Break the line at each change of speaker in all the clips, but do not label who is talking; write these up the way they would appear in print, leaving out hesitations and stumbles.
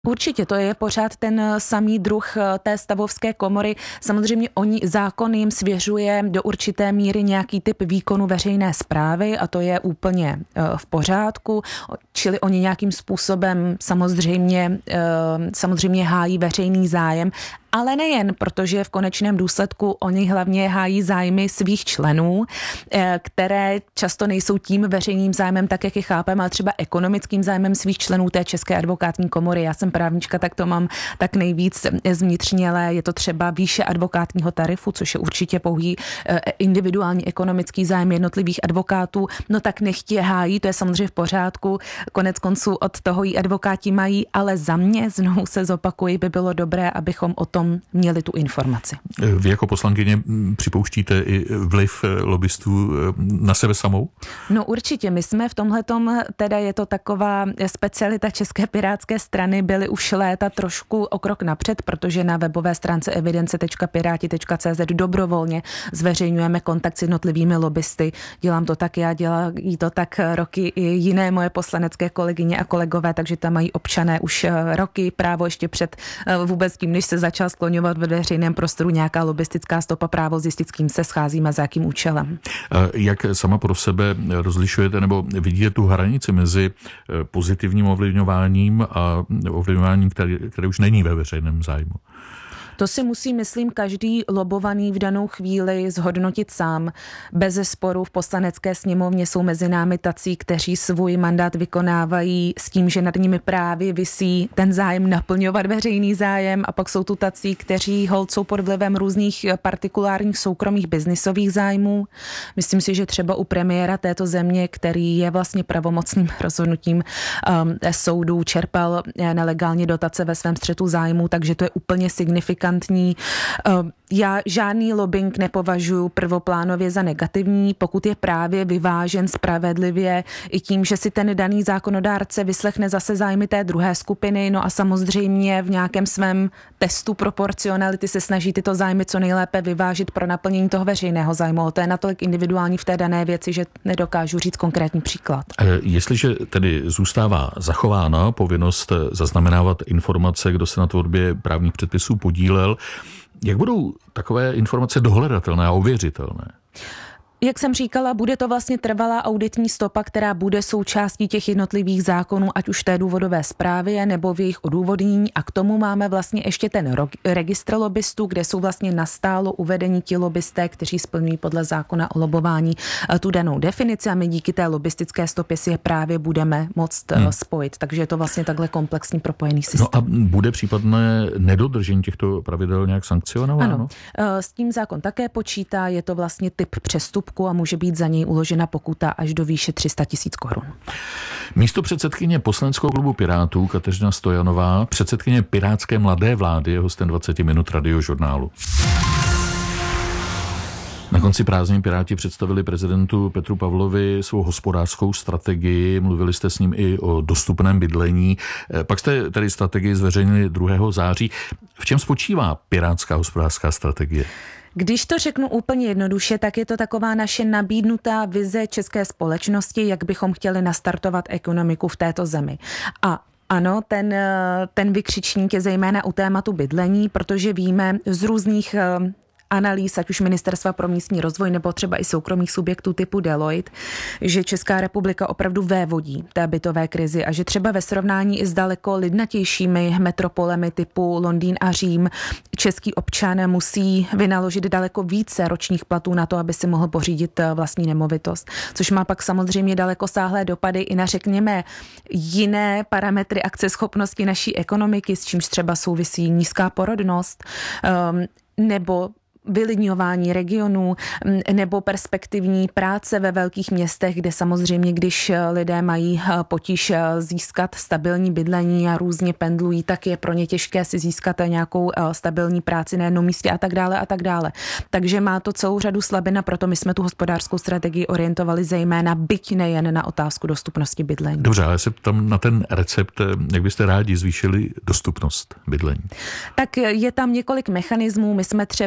Určitě, to je pořád ten samý druh té stavovské komory. Samozřejmě zákon jim svěřuje do určité míry nějaký typ výkonu veřejné správy a to je úplně v pořádku, čili oni nějakým způsobem samozřejmě hájí veřejný zájem, ale nejen, protože v konečném důsledku oni hlavně hájí zájmy svých členů, které často nejsou tím veřejným zájmem, tak jak je chápeme, ale třeba ekonomickým zájmem svých členů té České advokátní komory. Já jsem právnička, tak to mám tak nejvíc zvnitřnělé. Je to třeba výše advokátního tarifu, což je určitě pouhý individuální ekonomický zájem jednotlivých advokátů. No tak nechť je hájí, to je samozřejmě v pořádku. Konec konců od toho i advokáti mají, ale za mě, znovu se zopakuji, by bylo dobré, abychom o tom měli tu informaci.
Vy jako poslankyně připouštíte i vliv lobbystů na sebe samou?
No určitě, my jsme v tomhletom, teda je to taková specialita České pirátské strany, byli už léta trošku o krok napřed, protože na webové stránce evidence.pirati.cz dobrovolně zveřejňujeme kontakt s jednotlivými lobbysty. Dělám to tak já, dělají to tak roky i jiné moje poslanecké kolegyně a kolegové, takže tam mají občané už roky právo ještě před vůbec tím, než se začal skloňovat ve veřejném prostoru nějaká lobbystická stopa, právo zjistit, s kým se scházíme, za jakým účelem.
Jak sama pro sebe rozlišujete nebo vidíte tu hranici mezi pozitivním ovlivňováním a ovlivňováním, které už není ve veřejném zájmu?
To si musí, myslím, každý lobovaný v danou chvíli zhodnotit sám. Bezesporu v poslanecké sněmovně jsou mezi námi tací, kteří svůj mandát vykonávají s tím, že nad nimi právě visí ten zájem naplňovat veřejný zájem, a pak jsou tu tací, kteří holt jsou pod vlivem různých partikulárních soukromých biznisových zájmů. Myslím si, že třeba u premiéra této země, který je vlastně pravomocným rozhodnutím soudů, čerpal nelegálně dotace ve svém střetu zájmu, takže to je úplně signifikantní. Já žádný lobbying nepovažuji prvoplánově za negativní, pokud je právě vyvážen spravedlivě i tím, že si ten daný zákonodárce vyslechne zase zájmy té druhé skupiny, no a samozřejmě v nějakém svém testu proporcionality se snaží tyto zájmy co nejlépe vyvážit pro naplnění toho veřejného zájmu. To je natolik individuální v té dané věci, že nedokážu říct konkrétní příklad.
Jestliže tedy zůstává zachována povinnost zaznamenávat informace, kdo se na tvorbě právních předpisů podílel, jak budou takové informace dohledatelné a ověřitelné?
Jak jsem říkala, bude to vlastně trvalá auditní stopa, která bude součástí těch jednotlivých zákonů, ať už té důvodové zprávě nebo v jejich odůvodnění, a k tomu máme vlastně ještě ten registr lobbystů, kde jsou vlastně nastálo uvedení ti lobbysté, kteří splňují podle zákona o lobování tu danou definici, a my díky té lobbystické stopě si je právě budeme moct spojit. Takže je to vlastně takhle komplexní propojený systém.
No a bude případné nedodržení těchto pravidel nějak sankcionováno?
Ano, s tím zákon také počítá, je to vlastně typ přestupku a může být za něj uložena pokuta až do výše 300 000 korun.
Místopředsedkyně poslaneckého klubu Pirátů Kateřina Stojanová, předsedkyně pirátské mladé vlády, je hostem 20 minut Radiožurnálu. Na konci prázdnin Piráti představili prezidentu Petru Pavlovi svou hospodářskou strategii, mluvili jste s ním i o dostupném bydlení. Pak jste tady strategii zveřejnili 2. září. V čem spočívá pirátská hospodářská strategie?
Když to řeknu úplně jednoduše, tak je to taková naše nabídnutá vize české společnosti, jak bychom chtěli nastartovat ekonomiku v této zemi. A ano, ten vykřičník je zejména u tématu bydlení, protože víme z různých analýz, ať už Ministerstva pro místní rozvoj nebo třeba i soukromých subjektů typu Deloitte, že Česká republika opravdu vévodí té bytové krizi a že třeba ve srovnání i s daleko lidnatějšími metropolemi typu Londýn a Řím český občan musí vynaložit daleko více ročních platů na to, aby si mohl pořídit vlastní nemovitost, což má pak samozřejmě dalekosáhlé dopady i na, řekněme, jiné parametry akceschopnosti naší ekonomiky, s čímž třeba souvisí nízká porodnost nebo vylidňování regionů nebo perspektivní práce ve velkých městech, kde samozřejmě, když lidé mají potíž získat stabilní bydlení a různě pendlují, tak je pro ně těžké si získat nějakou stabilní práci na jednom místě a tak dále a tak dále. Takže má to celou řadu slabin a proto my jsme tu hospodářskou strategii orientovali zejména, byť nejen na otázku dostupnosti bydlení.
Dobře, ale se ptám na ten recept, jak byste rádi zvýšili dostupnost bydlení?
Tak je tam několik mechanismů. My jsme třeba, a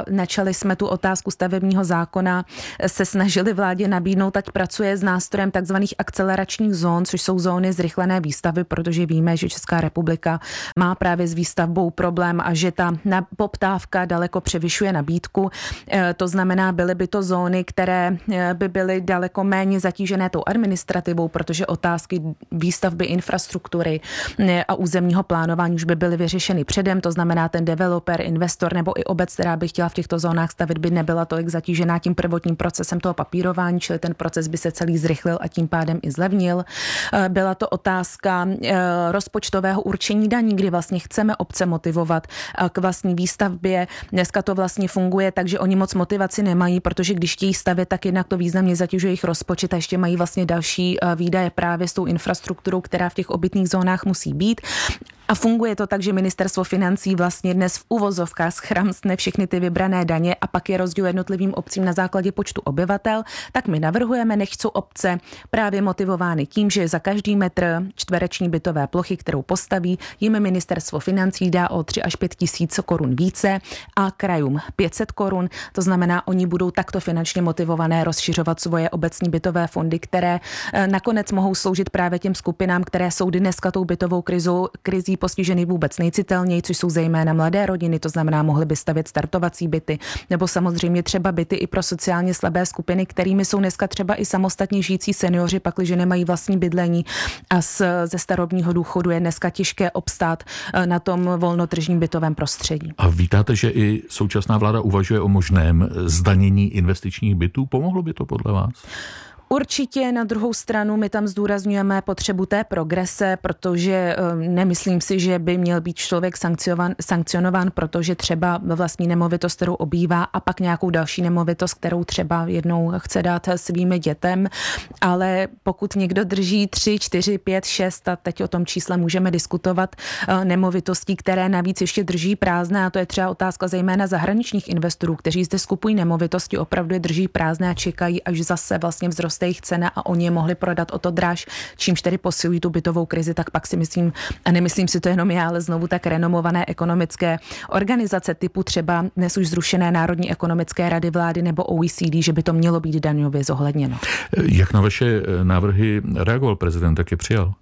načali jsme tu otázku stavebního zákona, se snažili vládě nabídnout, ať pracuje s nástrojem takzvaných akceleračních zón, což jsou zóny zrychlené výstavby, protože víme, že Česká republika má právě s výstavbou problém a že ta poptávka daleko převyšuje nabídku. To znamená, byly by to zóny, které by byly daleko méně zatížené tou administrativou, protože otázky výstavby infrastruktury a územního plánování už by byly vyřešeny předem. To znamená, ten developer, investor nebo i obec, která by chtěla v těchto zónách stavit, by nebyla tolik zatížená tím prvotním procesem toho papírování, čili ten proces by se celý zrychlil a tím pádem i zlevnil. Byla to otázka rozpočtového určení daní, kdy vlastně chceme obce motivovat k vlastní výstavbě. Dneska to vlastně funguje tak, že oni moc motivaci nemají, protože když chtějí stavět, tak jednak to významně zatěžuje jejich rozpočet a ještě mají vlastně další výdaje právě s tou infrastrukturou, která v těch obytných zónách musí být. A funguje to tak, že ministerstvo financí vlastně dnes v uvozovkách schramstne všechny ty vybrané daně a pak je rozděluje jednotlivým obcím na základě počtu obyvatel, tak my navrhujeme, nechť jsou obce právě motivovány tím, že za každý metr čtvereční bytové plochy, kterou postaví, jim ministerstvo financí dá o 3 až 5 tisíc korun více a krajům 500 korun. To znamená, oni budou takto finančně motivované rozšiřovat svoje obecní bytové fondy, které nakonec mohou sloužit právě těm skupinám, které jsou dneska tou bytovou krizí postiženy vůbec nejcitelněji, což jsou zejména mladé rodiny, to znamená, mohly by stavět startovací byty, nebo samozřejmě třeba byty i pro sociálně slabé skupiny, kterými jsou dneska třeba i samostatně žijící seniori, pakliže nemají vlastní bydlení a ze starobního důchodu je dneska těžké obstát na tom volnotržním bytovém prostředí.
A vítáte, že i současná vláda uvažuje o možném zdanění investičních bytů? Pomohlo by to podle vás?
Určitě, na druhou stranu my tam zdůrazňujeme potřebu té progrese, protože nemyslím si, že by měl být člověk sankcionován, protože třeba vlastní nemovitost, kterou obývá a pak nějakou další nemovitost, kterou třeba jednou chce dát svým dětem, ale pokud někdo drží 3, 4, 5, 6 a teď o tom čísle můžeme diskutovat, nemovitostí, které navíc ještě drží prázdné, a to je třeba otázka zejména zahraničních investorů, kteří zde skupují nemovitosti, opravdu je drží prázdné a čekají, až zase vlastně vzroste jejich cena a oni je mohli prodat o to dráž, čímž tedy posilují tu bytovou krizi, tak pak si myslím, a nemyslím si to jenom já, ale znovu tak renomované ekonomické organizace typu třeba dnes už zrušené Národní ekonomické rady vlády nebo OECD, že by to mělo být daňově zohledněno.
Jak na vaše návrhy reagoval prezident, jak je přijal?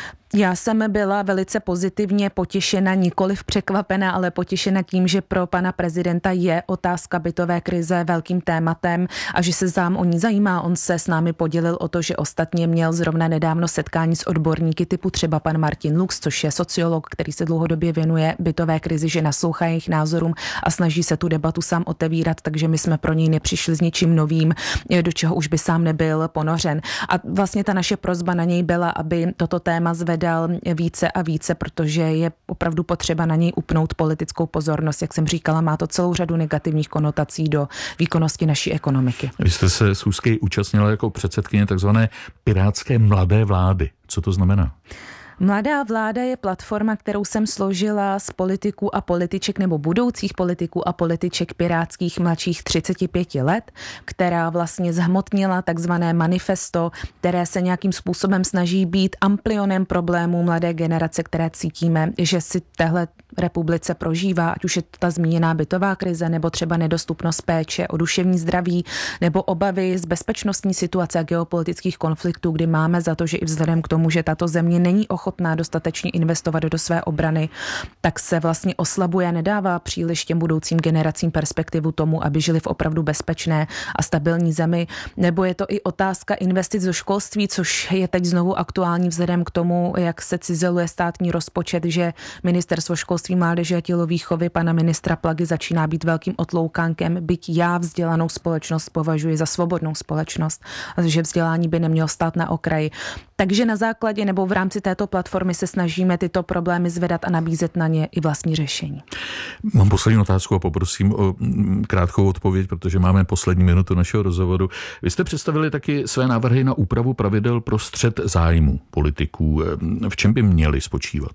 Já jsem byla velice pozitivně potěšena, nikoliv překvapena, ale potěšena tím, že pro pana prezidenta je otázka bytové krize velkým tématem a že se sám o ní zajímá. On se s námi podělil o to, že ostatně měl zrovna nedávno setkání s odborníky typu třeba pan Martin Lux, což je sociolog, který se dlouhodobě věnuje bytové krizi, že naslouchá jejich názorům a snaží se tu debatu sám otevírat, takže my jsme pro něj nepřišli s ničím novým, do čeho už by sám nebyl ponořen. A vlastně ta naše prosba na něj byla, aby toto téma zvedal více a více, protože je opravdu potřeba na něj upnout politickou pozornost. Jak jsem říkala, má to celou řadu negativních konotací do výkonnosti naší ekonomiky.
Vy jste se schůzky účastnila jako předsedkyně takzvané pirátské mladé vlády. Co to znamená?
Mladá vláda je platforma, kterou jsem složila z politiků a političek nebo budoucích politiků a političek pirátských mladších 35 let, která vlastně zhmotnila takzvané manifesto, které se nějakým způsobem snaží být amplionem problémů mladé generace, které cítíme, že si téhle republice prožívá, ať už je to ta zmíněná bytová krize, nebo třeba nedostupnost péče o duševní zdraví, nebo obavy z bezpečnostní situace a geopolitických konfliktů, kdy máme za to, že i vzhledem k tomu, že tato země není ochotná dostatečně investovat do své obrany, tak se vlastně oslabuje a nedává příliš těm budoucím generacím perspektivu tomu, aby žili v opravdu bezpečné a stabilní zemi. Nebo je to i otázka investic do školství, což je teď znovu aktuální vzhledem k tomu, jak se cizeluje státní rozpočet, že ministerstvo školství, mládeže a tělovýchovy pana ministra Plagy začíná být velkým otloukánkem, byť já vzdělanou společnost považuji za svobodnou společnost, že vzdělání by nemělo stát na okraji. Takže na základě nebo v rámci této platformy se snažíme tyto problémy zvedat a nabízet na ně i vlastní řešení.
Mám poslední otázku a poprosím o krátkou odpověď, protože máme poslední minutu našeho rozhovoru. Vy jste představili taky své návrhy na úpravu pravidel pro střet zájmu politiků. V čem by měly spočívat?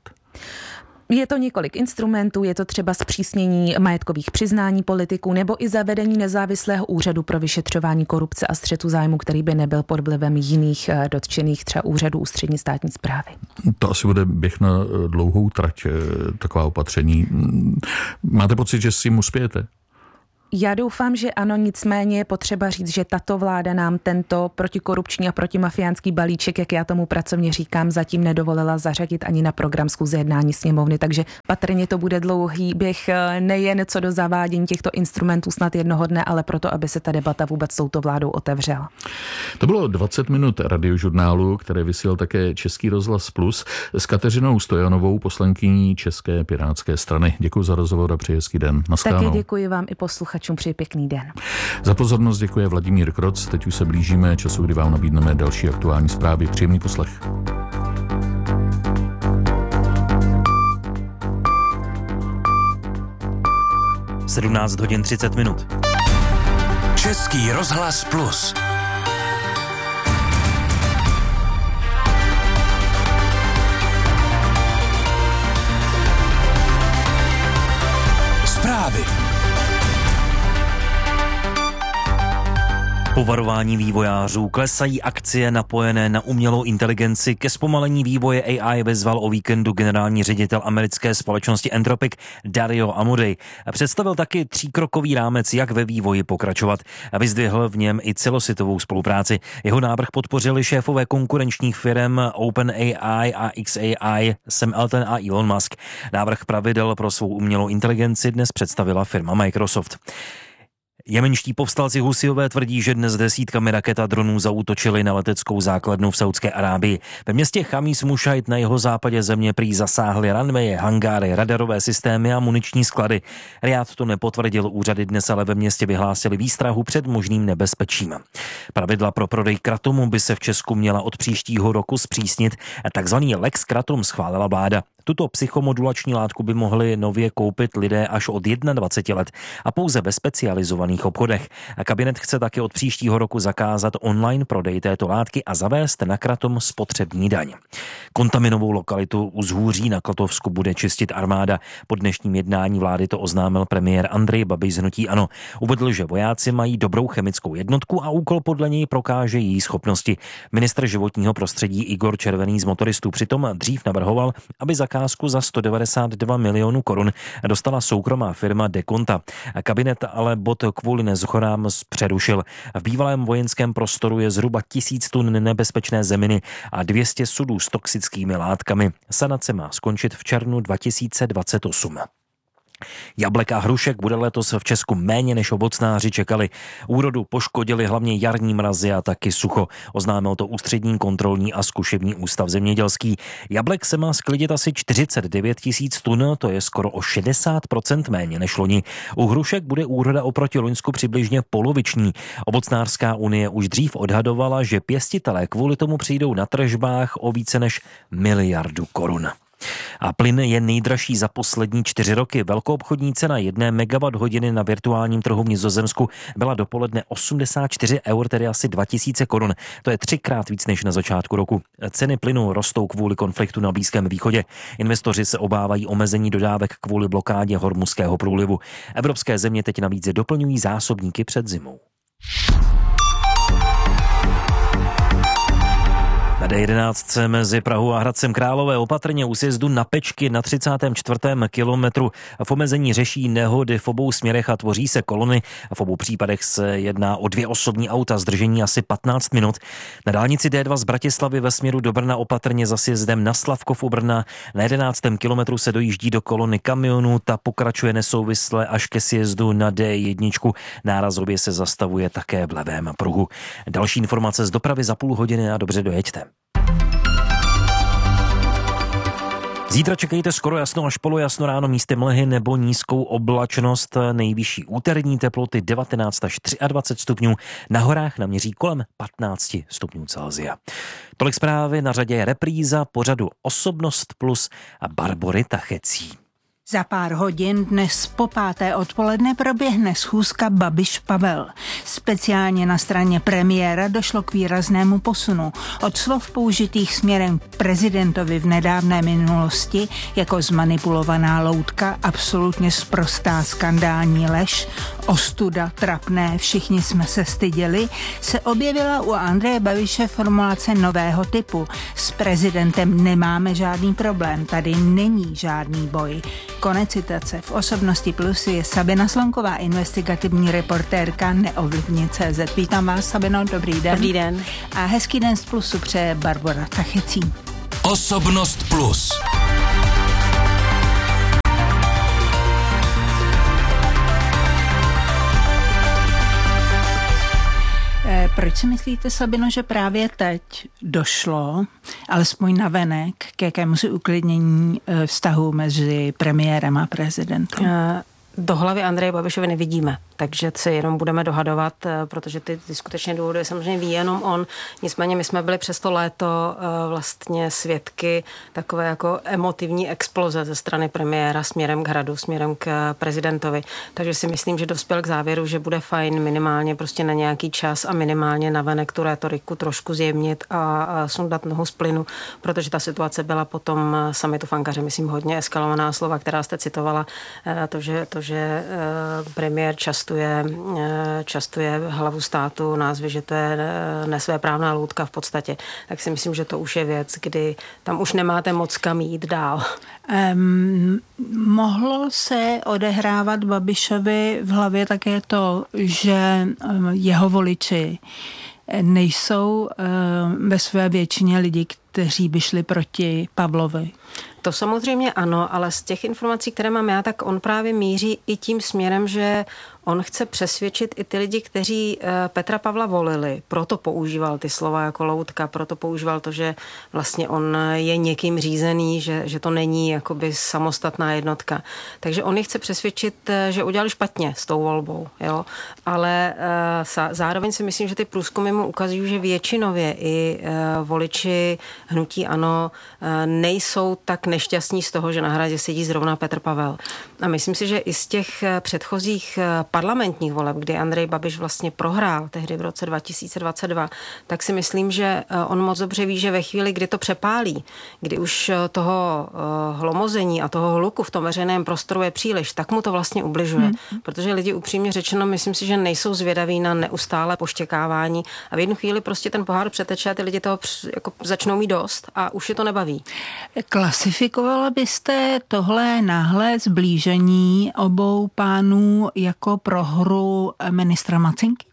Je to několik instrumentů, je to třeba zpřísnění majetkových přiznání politiků nebo i zavedení nezávislého úřadu pro vyšetřování korupce a střetu zájmu, který by nebyl pod vlivem jiných dotčených třeba úřadů ústřední státní správy.
To asi bude běh na dlouhou trať, taková opatření. Máte pocit, že s tím uspějete?
Já doufám, že ano, nicméně je potřeba říct, že tato vláda nám tento protikorupční a protimafiánský balíček, jak já tomu pracovně říkám, zatím nedovolila zařadit ani na program schůze jednání sněmovny, takže patrně to bude dlouhý běh nejen co do zavádění těchto instrumentů snad jednoho dne, ale proto, aby se ta debata vůbec s touto vládou otevřela.
To bylo 20 minut radiožurnálu, které vysílal také Český rozhlas Plus s Kateřinou Stojanovou, poslankyní České pirátské strany. Děkuji za rozhovor a přeji hezký den. Naschledanou.
Také děkuji vám i posluchačům, přeji pěkný den.
Za pozornost děkuje Vladimír Kroc. Teď už se blížíme času, kdy vám nabídneme další aktuální zprávy. Příjemný poslech.
Sedmnáct hodin 30 minut.
Český rozhlas Plus. Zprávy.
Po varování vývojářů klesají akcie napojené na umělou inteligenci. Ke zpomalení vývoje AI vyzval o víkendu generální ředitel americké společnosti Anthropic Dario Amodei. Představil taky tříkrokový rámec, jak ve vývoji pokračovat. Vyzdvihl v něm i celosvětovou spolupráci. Jeho návrh podpořili šéfové konkurenčních firm OpenAI a xAI Sam Altman a Elon Musk. Návrh pravidel pro svou umělou inteligenci dnes představila firma Microsoft. Jemenští povstalci Husijové tvrdí, že dnes desítkami raket a dronů zaútočili na leteckou základnu v Saudské Arábii. Ve městě Chamis Mušajt na jeho západě země prý zasáhly runwaye, hangáry, radarové systémy a muniční sklady. Riád to nepotvrdil, úřady dnes ale ve městě vyhlásili výstrahu před možným nebezpečím. Pravidla pro prodej kratomu by se v Česku měla od příštího roku zpřísnit. Takzvaný Lex Kratom schválila vláda. Tuto psychomodulační látku by mohli nově koupit lidé až od 21 let a pouze ve specializovaných obchodech. Kabinet chce také od příštího roku zakázat online prodej této látky a zavést na kratom spotřební daň. Kontaminovou lokalitu u Zhůří na Klatovsku bude čistit armáda. Po dnešním jednání vlády to oznámil premiér Andrej Babiš z hnutí ANO. Uvedl, že vojáci mají dobrou chemickou jednotku a úkol podle něj prokáže její schopnosti. Ministr životního prostředí Igor Červený z motoristů přitom dřív navrhoval, aby zakázku za 192 milionů korun dostala soukromá firma Dekonta. Kabinet ale bod kvůli neshodám přerušil. V bývalém vojenském prostoru je zhruba 1000 tun nebezpečné zeminy a 200 sudů s toxickými látkami. Sanace má skončit v červnu 2028. Jablek a hrušek bude letos v Česku méně než ovocnáři čekali. Úrodu poškodili hlavně jarní mrazy a taky sucho. Oznámil to Ústřední kontrolní a zkušební ústav zemědělský. Jablek se má sklidit asi 49 000 tun, to je skoro o 60% méně než loni. U hrušek bude úroda oproti loňsku přibližně poloviční. Ovocnářská unie už dřív odhadovala, že pěstitelé kvůli tomu přijdou na tržbách o více než 1 miliardu korun. A plyn je nejdražší za poslední 4 roky. Velkoobchodní cena 1 MWh na virtuálním trhu v Nizozemsku byla dopoledne 84 eur, tedy asi 2000 korun. To je 3krát víc než na začátku roku. Ceny plynu rostou kvůli konfliktu na Blízkém východě. Investoři se obávají omezení dodávek kvůli blokádě Hormuzského průlivu. Evropské země teď navíc doplňují zásobníky před zimou. Na D11 mezi Prahou a Hradcem Králové opatrně u sjezdu na Pečky na 34. kilometru. V omezení řeší nehody v obou směrech a tvoří se kolony. V obou případech se jedná o 2 osobní auta, zdržení asi 15 minut. Na dálnici D2 z Bratislavy ve směru do Brna opatrně za sjezdem na Slavkov u Brna. Na 11. kilometru se dojíždí do kolony kamionů, ta pokračuje nesouvisle až ke sjezdu na D1. Nárazově se zastavuje také v levém pruhu. Další informace z dopravy za půl hodiny a dobře dojeďte. Zítra čekejte skoro jasno až polojasno, ráno místy mlhy nebo nízkou oblačnost. Nejvyšší úterní teploty 19 až 23 stupňů. Na horách naměří kolem 15 stupňů Celsia. Tolik zprávy, na řadě je repríza pořadu Osobnost plus a Barbory Tachecí.
Za pár hodin dnes po 5. odpoledne proběhne schůzka Babiš-Pavel. Speciálně na straně premiéra došlo k výraznému posunu. Od slov použitých směrem k prezidentovi v nedávné minulosti jako zmanipulovaná loutka, absolutně sprostá skandální lež, ostuda, trapné, všichni jsme se styděli, se objevila u Andreje Babiše formulace nového typu. S prezidentem nemáme žádný problém, tady není žádný boj. Konec citace. V Osobnosti Plus je Sabina Slonková, investigativní reportérka Neovlivni.cz. Vítám vás, Sabino, dobrý den.
Dobrý den.
A hezký den z Plusu přeje Barbora Tachecí.
Osobnost Plus.
Proč si myslíte, Sabino, že právě teď došlo, alespoň navenek, k jakémusi uklidnění vztahu mezi premiérem a prezidentem?
Do hlavy Andreje Babišovi nevidíme, takže se jenom budeme dohadovat, protože ty skutečně důvody samozřejmě ví jenom on. Nicméně my jsme byli přes to léto vlastně svědky takové jako emotivní exploze ze strany premiéra směrem k hradu, směrem k prezidentovi. Takže si myslím, že dospěl k závěru, že bude fajn minimálně prostě na nějaký čas a minimálně navenek tu rétoriku trošku zjemnit a sundat nohu z plynu, protože ta situace byla potom summitu v Ankaře, myslím, hodně eskalovaná slova, která jste citovala, že premiér častuje hlavu státu názvy, že to je nesvéprávná loutka v podstatě. Tak si myslím, že to už je věc, kdy tam už nemáte moc kam jít dál.
Mohlo se odehrávat Babišovi v hlavě také to, že jeho voliči nejsou ve své většině lidi, kteří by šli proti Pavlovi?
To samozřejmě ano, ale z těch informací, které mám já, tak on právě míří i tím směrem, že on chce přesvědčit i ty lidi, kteří Petra Pavla volili. Proto používal ty slova jako loutka, proto používal to, že vlastně on je někým řízený, že to není jakoby samostatná jednotka. Takže on je chce přesvědčit, že udělali špatně s tou volbou. Jo? Ale zároveň si myslím, že ty průzkumy mu ukazují, že většinově i voliči hnutí ANO nejsou tak nešťastní z toho, že na hradě sedí zrovna Petr Pavel. A myslím si, že i z těch předchozích parlamentních voleb, kdy Andrej Babiš vlastně prohrál tehdy v roce 2022, tak si myslím, že on moc dobře ví, že ve chvíli, kdy to přepálí, kdy už toho hlomození a toho hluku v tom veřejném prostoru je příliš, tak mu to vlastně ubližuje. Protože lidi upřímně řečeno, myslím si, že nejsou zvědaví na neustále poštěkávání a v jednu chvíli prostě ten pohár přeteče a ty lidi toho jako začnou mít dost a už je to nebaví.
Klasifikovala byste tohle náhlé zblížení obou pánů jako prohru ministra Macinky?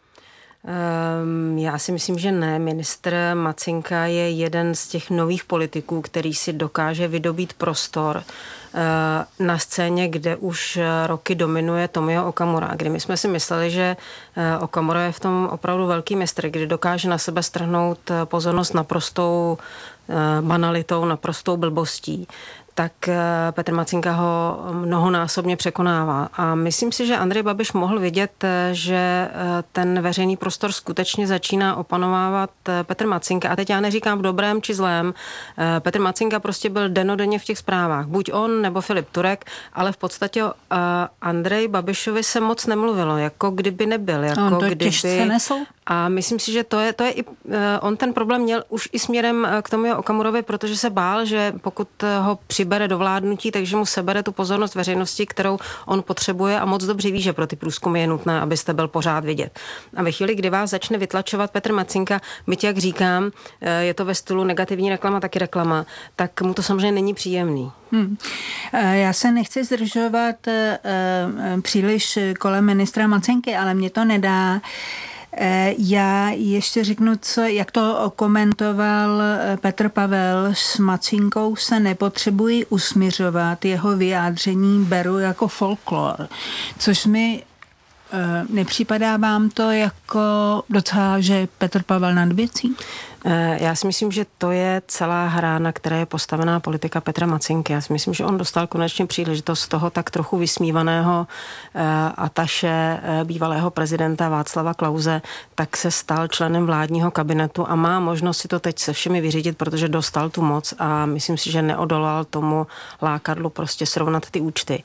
Já si myslím, že ne. Ministr Macinka je jeden z těch nových politiků, který si dokáže vydobít prostor na scéně, kde už roky dominuje Tomio Okamura. Kdy my jsme si mysleli, že Okamura je v tom opravdu velký mistr, kdy dokáže na sebe strhnout pozornost naprostou banalitou, naprostou blbostí, tak Petr Macinka ho mnohonásobně překonává. A myslím si, že Andrej Babiš mohl vidět, že ten veřejný prostor skutečně začíná opanovávat Petr Macinka. A teď já neříkám v dobrém či zlém. Petr Macinka prostě byl dennodenně v těch zprávách. Buď on, nebo Filip Turek, ale v podstatě Andrej Babišovi se moc nemluvilo, jako kdyby nebyl. Jako
on to
kdyby
těžce nesl? A
myslím si, že to je i, on ten problém měl už i směrem k tomu Okamurovi, protože se bál, že pokud ho přibere do vládnutí, takže mu sebere tu pozornost veřejnosti, kterou on potřebuje a moc dobře ví, že pro ty průzkumy je nutné, abyste byl pořád vidět. A ve chvíli, kdy vás začne vytlačovat Petr Macinka, byť jak říkám, je to ve stylu negativní reklama, taky reklama, tak mu to samozřejmě není příjemný.
Já se nechci zdržovat příliš kolem ministra Macinky, ale mě to nedá. Já ještě řeknu, jak to okomentoval Petr Pavel. S Macinkou se nepotřebuji usmiřovat, jeho vyjádření beru jako folklor, což mi nepřipadá vám to jako docela, že Petr Pavel nad věcí?
Já si myslím, že to je celá hra, na které je postavená politika Petra Macinky. Já si myslím, že on dostal konečně příležitost z toho tak trochu vysmívaného ataše bývalého prezidenta Václava Klause, tak se stal členem vládního kabinetu a má možnost si to teď se všemi vyřídit, protože dostal tu moc a myslím si, že neodolal tomu lákadlu prostě srovnat ty účty.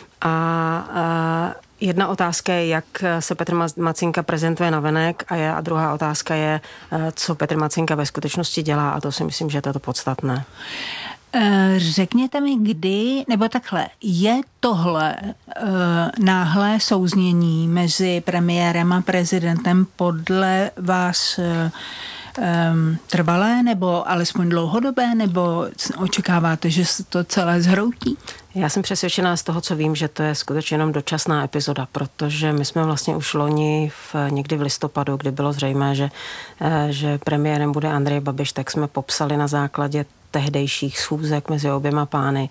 A jedna otázka je, jak se Petr Macinka prezentuje navenek a druhá otázka je, co Petr Macinka ve skutečnosti dělá a to si myslím, že to je to podstatné.
Řekněte mi, kdy, nebo takhle, je tohle náhlé souznění mezi premiérem a prezidentem podle vás trvalé nebo alespoň dlouhodobé, nebo očekáváte, že se to celé zhroutí?
Já jsem přesvědčená z toho, co vím, že to je skutečně jenom dočasná epizoda, protože my jsme vlastně už loni někdy v listopadu, kdy bylo zřejmé, že premiérem bude Andrej Babiš, tak jsme popsali na základě tehdejších schůzek mezi oběma pány,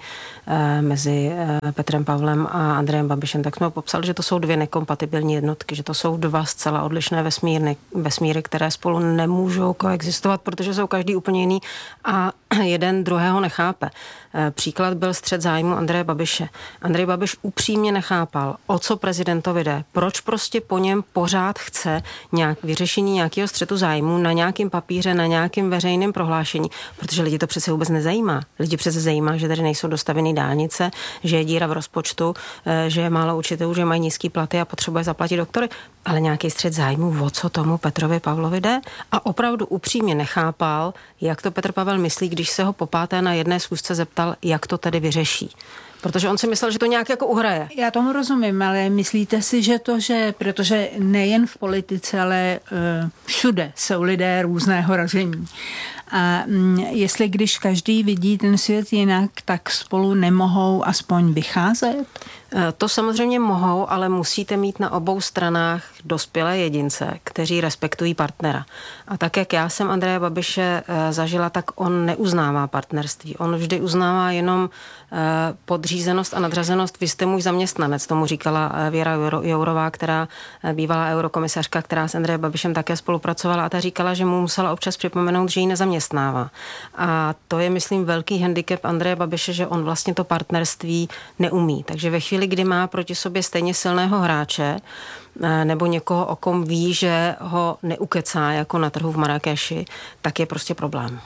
mezi Petrem Pavlem a Andrejem Babišem, tak jsme popsali, že to jsou dvě nekompatibilní jednotky, že to jsou dva zcela odlišné vesmíry, které spolu nemůžou koexistovat, protože jsou každý úplně jiný a jeden druhého nechápe. Příklad byl střet zájmu Andreje Babiše. Andrej Babiš upřímně nechápal, o co prezidentovi jde, proč prostě po něm pořád chce vyřešení nějakého střetu zájmu na nějakém papíře, na nějakém veřejném prohlášení, protože lidi to přece vůbec nezajímá. Lidi přece zajímá, že tady nejsou dostavené dálnice, že je díra v rozpočtu, že je málo učitelů, že mají nízký platy a potřebuje zaplatit doktory, ale nějaký střet zájmu, o co tomu Petrovi Pavlovi jde, a opravdu upřímně nechápal, jak to Petr Pavel myslí, když se ho popáté na jedné schůzce zeptal, jak to tedy vyřeší. Protože on si myslel, že to nějak jako uhraje.
Já tomu rozumím, ale myslíte si, protože nejen v politice, ale všude jsou lidé různého ražení. A jestli když každý vidí ten svět jinak, tak spolu nemohou aspoň vycházet?
To samozřejmě mohou, ale musíte mít na obou stranách dospělé jedince, kteří respektují partnera. A tak, jak já jsem Andreje Babiše zažila, tak on neuznává partnerství. On vždy uznává jenom podřízenost a nadřazenost. Vy jste můj zaměstnanec, tomu říkala Věra Jourová, která bývalá eurokomisařka, která s Andrejem Babišem také spolupracovala, a ta říkala, že mu musela občas připomenout, že ji nezaměstnává. A to je, myslím, velký handicap Andreje Babiše, že on vlastně to partnerství neumí. Takže ve chvíli, kdy má proti sobě stejně silného hráče, nebo někoho, o kom ví, že ho neukecá jako na trhu v Marrakeši, tak je prostě problém.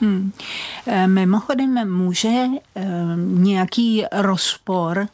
Mimochodem, může nějaký rozpor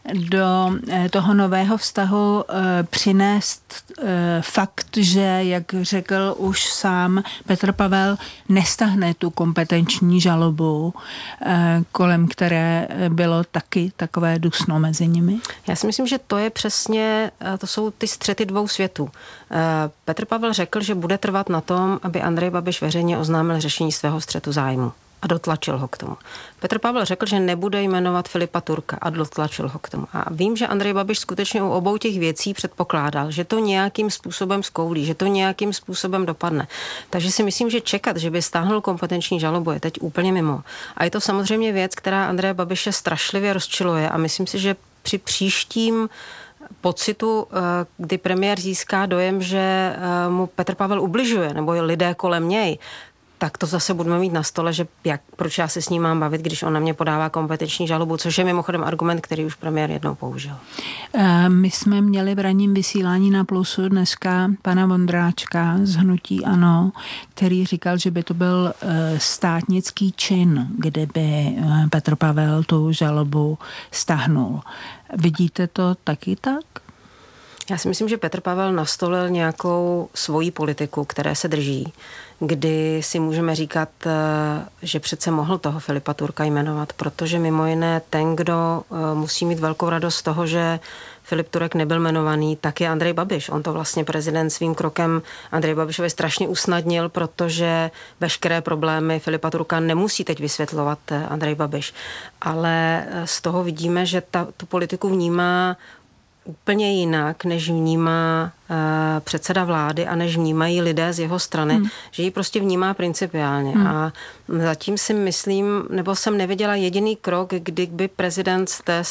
do toho nového vztahu přinést fakt, že, jak řekl už sám Petr Pavel, nestáhne tu kompetenční žalobu, kolem které bylo taky takové dusno mezi nimi?
Já si myslím, že to je přesně, to jsou ty střety dvou světů. Petr Pavel řekl, že bude trvat na tom, aby Andrej Babiš veřejně oznámil řešení svého střetu zájmu. A dotlačil ho k tomu. Petr Pavel řekl, že nebude jmenovat Filipa Turka, a dotlačil ho k tomu. A vím, že Andrej Babiš skutečně u obou těch věcí předpokládal, že to nějakým způsobem zkoulí, že to nějakým způsobem dopadne. Takže si myslím, že čekat, že by stáhnul kompetenční žalobu, je teď úplně mimo. A je to samozřejmě věc, která Andreje Babiše strašlivě rozčiluje, a myslím si, že při příštím pocitu, kdy premiér získá dojem, že mu Petr Pavel ubližuje, nebo lidé kolem něj, tak to zase budeme mít na stole, že proč já se s ním mám bavit, když on na mě podává kompetenční žalobu, což je mimochodem argument, který už premiér jednou použil.
My jsme měli v ranním vysílání na Plusu dneska pana Vondráčka z hnutí ANO, který říkal, že by to byl státnický čin, kdyby Petr Pavel tu žalobu stáhnul. Vidíte to taky tak?
Já si myslím, že Petr Pavel nastolil nějakou svoji politiku, které se drží, kdy si můžeme říkat, že přece mohl toho Filipa Turka jmenovat, protože mimo jiné ten, kdo musí mít velkou radost z toho, že Filip Turek nebyl jmenovaný, tak je Andrej Babiš. On to vlastně prezident svým krokem Andrej Babišovi strašně usnadnil, protože veškeré problémy Filipa Turka nemusí teď vysvětlovat Andrej Babiš. Ale z toho vidíme, že tu politiku vnímá úplně jinak, než vnímá předseda vlády a než vnímají lidé z jeho strany, že ji prostě vnímá principiálně. A zatím si myslím, nebo jsem neviděla jediný krok, kdy by prezident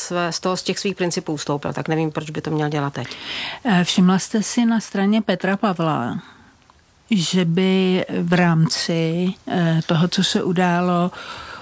z těch svých principů ustoupil, tak nevím, proč by to měl dělat teď.
Všimla jste si na straně Petra Pavla, že by v rámci toho, co se událo,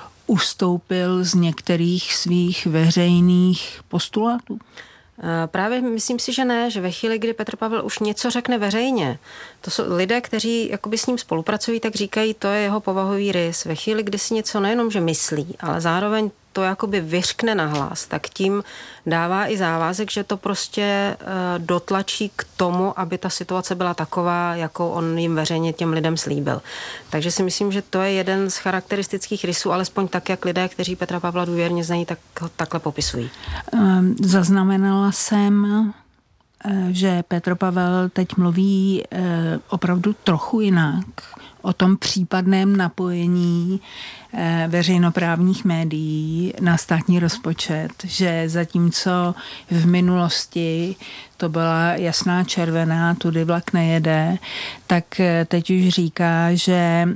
ustoupil z některých svých veřejných postulátů?
Právě myslím si, že ne, že ve chvíli, kdy Petr Pavel už něco řekne veřejně, to jsou lidé, kteří jakoby s ním spolupracují, tak říkají, to je jeho povahový rys. Ve chvíli, kdy si něco nejenom, že myslí, ale zároveň to jakoby vyřkne nahlas, tak tím dává i závazek, že to prostě dotlačí k tomu, aby ta situace byla taková, jakou on jim veřejně těm lidem slíbil. Takže si myslím, že to je jeden z charakteristických rysů, alespoň tak, jak lidé, kteří Petra Pavla důvěrně znají, tak ho takhle popisují.
Zaznamenala jsem, že Petr Pavel teď mluví opravdu trochu jinak o tom případném napojení veřejnoprávních médií na státní rozpočet, že zatímco v minulosti to byla jasná červená, tudy vlak nejede, tak teď už říká, že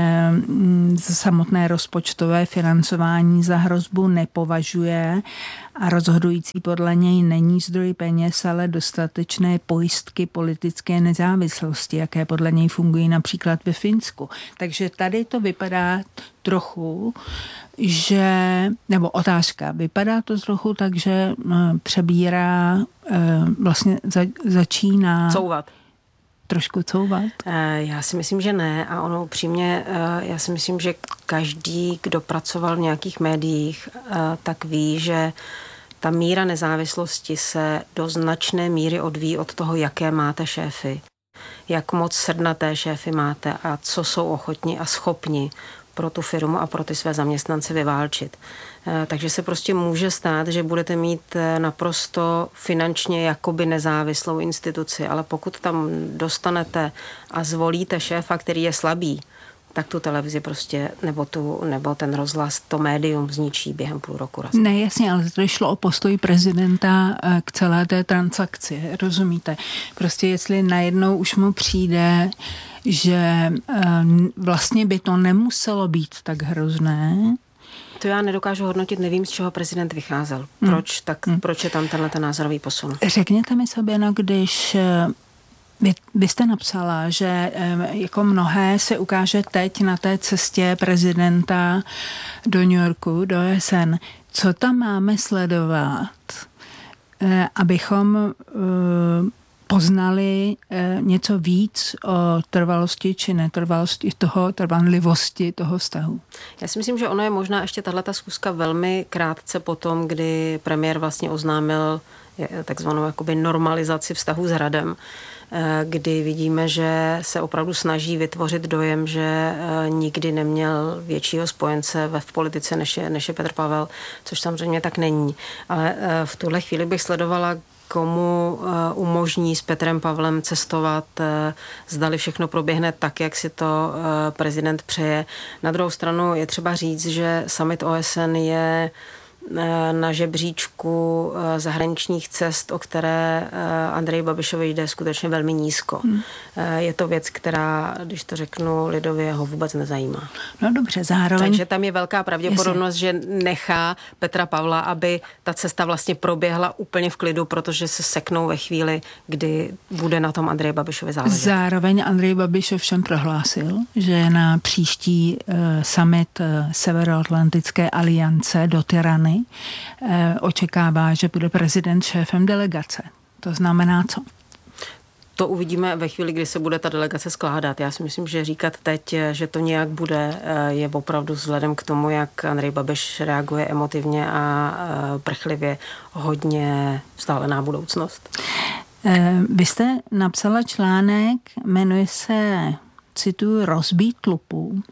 samotné rozpočtové financování za hrozbu nepovažuje a rozhodující podle něj není zdroj peněz, ale dostatečné pojistky politické nezávislosti, jaké podle něj fungují například ve Finsku. Takže tady to vypadá trochu, nebo otázka, vypadá to trochu tak, že přebírá, vlastně začíná
couvat.
Trošku couvat?
Já si myslím, že ne. A ono upřímně, já si myslím, že každý, kdo pracoval v nějakých médiích, tak ví, že ta míra nezávislosti se do značné míry odvíjí od toho, jaké máte šéfy. Jak moc srdnaté šéfy máte a co jsou ochotni a schopni pro tu firmu a pro ty své zaměstnance vyválčit. Takže se prostě může stát, že budete mít naprosto finančně jakoby nezávislou instituci, ale pokud tam dostanete a zvolíte šéfa, který je slabý, tak tu televizi prostě, nebo ten rozhlas, to médium zničí během půl roku.
Ne, jasně, ale to šlo o postoj prezidenta k celé té transakci, rozumíte? Prostě jestli najednou už mu přijde, že vlastně by to nemuselo být tak hrozné.
To já nedokážu hodnotit, nevím, z čeho prezident vycházel. Proč je tam tenhle názorový posun?
Řekněte mi, Sabina, když vy jste napsala, že jako mnohé se ukáže teď na té cestě prezidenta do New Yorku, do OSN. Co tam máme sledovat, abychom poznali něco víc o trvalosti či trvanlivosti toho vztahu?
Já si myslím, že ono je možná ještě tahleta schůzka velmi krátce potom, kdy premiér vlastně oznámil takzvanou jakoby normalizaci vztahu s Hradem, kdy vidíme, že se opravdu snaží vytvořit dojem, že nikdy neměl většího spojence v politice, než je Petr Pavel, což samozřejmě tak není. Ale v tuhle chvíli bych sledovala, komu umožní s Petrem Pavlem cestovat, zdali všechno proběhne tak, jak si to prezident přeje. Na druhou stranu je třeba říct, že summit OSN je na žebříčku zahraničních cest, o které Andreji Babišovi jde skutečně velmi nízko. Je to věc, která, když to řeknu lidově, ho vůbec nezajímá.
No dobře, zároveň.
Takže tam je velká pravděpodobnost, že nechá Petra Pavla, aby ta cesta vlastně proběhla úplně v klidu, protože se seknou ve chvíli, kdy bude na tom Andreji Babišovi záležet.
Zároveň Andrej Babiš ovšem prohlásil, že na příští summit Severoatlantické aliance do Tirany očekává, že bude prezident šéfem delegace. To znamená co?
To uvidíme ve chvíli, kdy se bude ta delegace skládat. Já si myslím, že říkat teď, že to nějak bude, je opravdu vzhledem k tomu, jak Andrej Babiš reaguje emotivně a prchlivě, hodně vzdálená budoucnost.
Vy jste napsala článek, jmenuje se, cituji, Rozbít tlupu,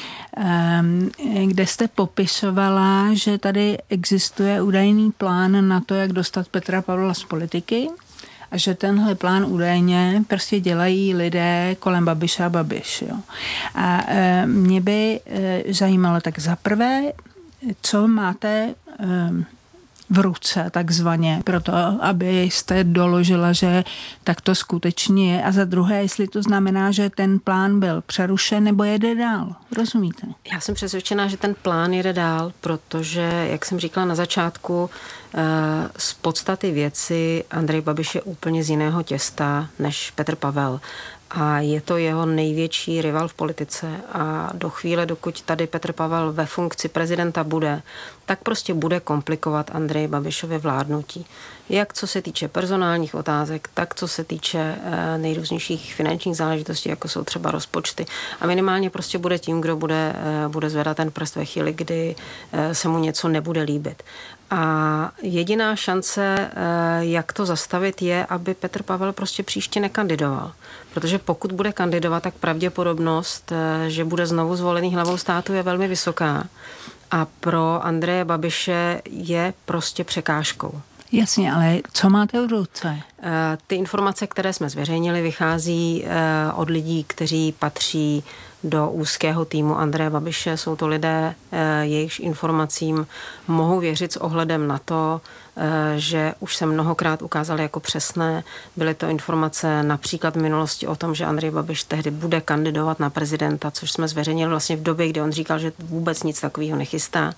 kde jste popisovala, že tady existuje údajný plán na to, jak dostat Petra Pavla z politiky a že tenhle plán údajně prostě dělají lidé kolem Babiša a Babiš. Jo. A mě by zajímalo tak za prvé, co máte v ruce takzvaně, proto abyste doložila, že tak to skutečně je. A za druhé, jestli to znamená, že ten plán byl přerušen nebo jede dál. Rozumíte?
Já jsem přesvědčená, že ten plán jede dál, protože, jak jsem říkala na začátku, z podstaty věci Andrej Babiš je úplně z jiného těsta než Petr Pavel. A je to jeho největší rival v politice a do chvíle, dokud tady Petr Pavel ve funkci prezidenta bude, tak prostě bude komplikovat Andreji Babišovi vládnutí. Jak co se týče personálních otázek, tak co se týče nejrůznějších finančních záležitostí, jako jsou třeba rozpočty. A minimálně prostě bude tím, kdo bude zvedat ten prst ve chvíli, kdy se mu něco nebude líbit. A jediná šance, jak to zastavit, je, aby Petr Pavel prostě příště nekandidoval. Protože pokud bude kandidovat, tak pravděpodobnost, že bude znovu zvolený hlavou státu, je velmi vysoká. A pro Andreje Babiše je prostě překážkou.
Jasně, ale co máte v ruce?
Ty informace, které jsme zveřejnili, vychází od lidí, kteří patří do úzkého týmu Andreje Babiše. Jsou to lidé, jejichž informacím mohou věřit s ohledem na to, že už se mnohokrát ukázaly jako přesné. Byly to informace například v minulosti o tom, že Andrej Babiš tehdy bude kandidovat na prezidenta, což jsme zveřejnili vlastně v době, kdy on říkal, že vůbec nic takového nechystá.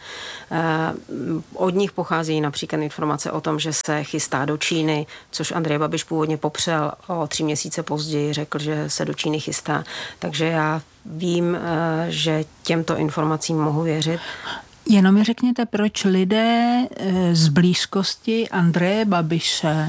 Od nich pocházejí například informace o tom, že se chystá do Číny, což Andrej Babiš původně popřel, o 3 měsíce později řekl, že se do Číny chystá. Takže já vím, že těmto informacím mohu věřit.
Jenom mi řekněte, proč lidé z blízkosti Andreje Babiše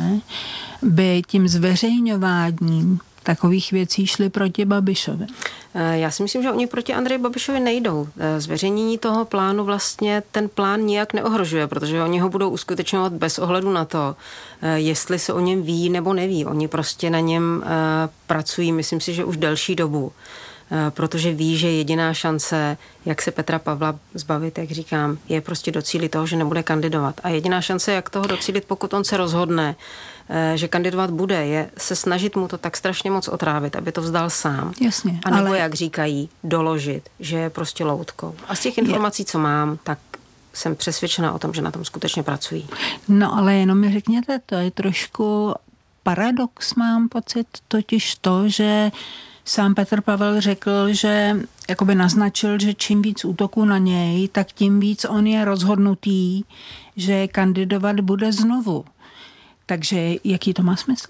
by tím zveřejňováním takových věcí šli proti Babišovi?
Já si myslím, že oni proti Andreji Babišovi nejdou. Zveřejnění toho plánu vlastně ten plán nijak neohrožuje, protože oni ho budou uskutečňovat bez ohledu na to, jestli se o něm ví nebo neví. Oni prostě na něm pracují, myslím si, že už delší dobu. Protože ví, že jediná šance, jak se Petra Pavla zbavit, jak říkám, je prostě docílit toho, že nebude kandidovat. A jediná šance, jak toho docílit, pokud on se rozhodne, že kandidovat bude, je se snažit mu to tak strašně moc otrávit, aby to vzdal sám.
Jasně.
A nebo, jak říkají, doložit, že je prostě loutkou. A z těch informací, co mám, tak jsem přesvědčena o tom, že na tom skutečně pracují.
No ale jenom mi řekněte, to je trošku paradox, mám pocit, totiž to, že sám Petr Pavel řekl, že jakoby naznačil, že čím víc útoků na něj, tak tím víc on je rozhodnutý, že kandidovat bude znovu. Takže jaký to má smysl?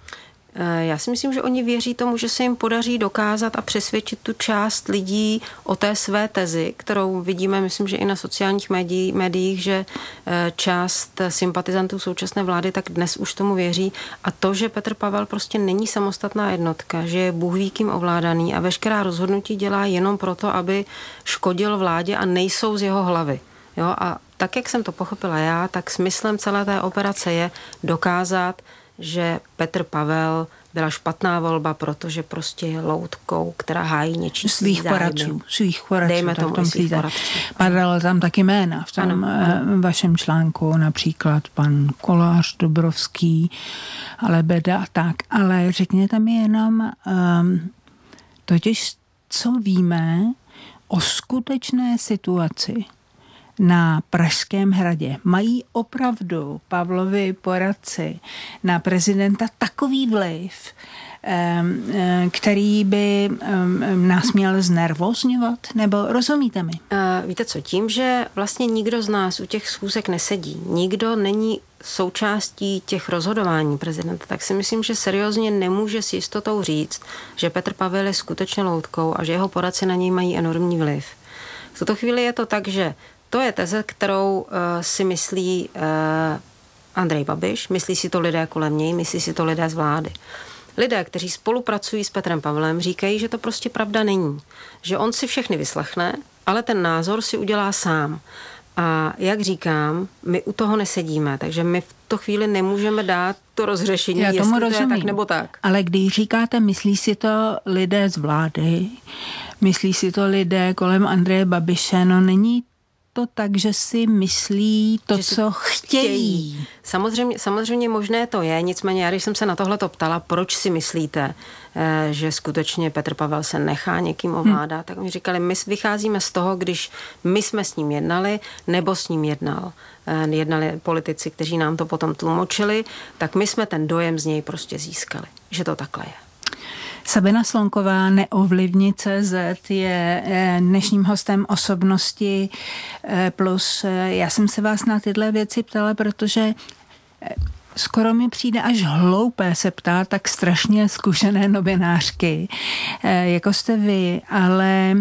Já si myslím, že oni věří tomu, že se jim podaří dokázat a přesvědčit tu část lidí o té své tezi, kterou vidíme, myslím, že i na sociálních médiích, že část sympatizantů současné vlády tak dnes už tomu věří. A to, že Petr Pavel prostě není samostatná jednotka, že je bůhvíkým ovládaný a veškerá rozhodnutí dělá jenom proto, aby škodil vládě a nejsou z jeho hlavy. Jo? A tak, jak jsem to pochopila já, tak smyslem celé té operace je dokázat, že Petr Pavel byla špatná volba, protože prostě je loutkou, která hájí něčí
svých poradců.
Dejme tomu svých poradců.
Padalo tam taky jména v tom vašem článku, například pan Kolář, Dobrovský, Lebeda a tak. Ale řekněte mi jenom, totiž co víme o skutečné situaci na Pražském hradě. Mají opravdu Pavlovi poradci na prezidenta takový vliv, který by nás měl znervózňovat? Nebo rozumíte mi?
Víte co, tím, že vlastně nikdo z nás u těch schůzek nesedí, nikdo není součástí těch rozhodování prezidenta, tak si myslím, že seriózně nemůže s jistotou říct, že Petr Pavel je skutečně loutkou a že jeho poradci na něj mají enormní vliv. V tuto chvíli je to tak, že to je teze, kterou si myslí Andrej Babiš, myslí si to lidé kolem něj, myslí si to lidé z vlády. Lidé, kteří spolupracují s Petrem Pavlem, říkají, že to prostě pravda není. Že on si všechny vyslechne, ale ten názor si udělá sám. A jak říkám, my u toho nesedíme, takže my v to chvíli nemůžeme dát to rozřešení,
já tomu
jestli
rozumím.
To je tak nebo tak.
Ale když říkáte, myslí si to lidé z vlády, myslí si to lidé kolem Andreje Babiše, no není to tak, že si myslí to, co chtějí.
Samozřejmě možné to je, nicméně já, když jsem se na tohle ptala, proč si myslíte, že skutečně Petr Pavel se nechá někým ovládat, tak mi říkali, my vycházíme z toho, když my jsme s ním jednali, nebo s ním jednali politici, kteří nám to potom tlumočili, tak my jsme ten dojem z něj prostě získali, že to takhle je.
Sabina Slonková, Neovlivni.cz, je dnešním hostem Osobnosti plus. Já jsem se vás na tyhle věci ptala, protože skoro mi přijde až hloupé se ptát tak strašně zkušené novinářky, jako jste vy, ale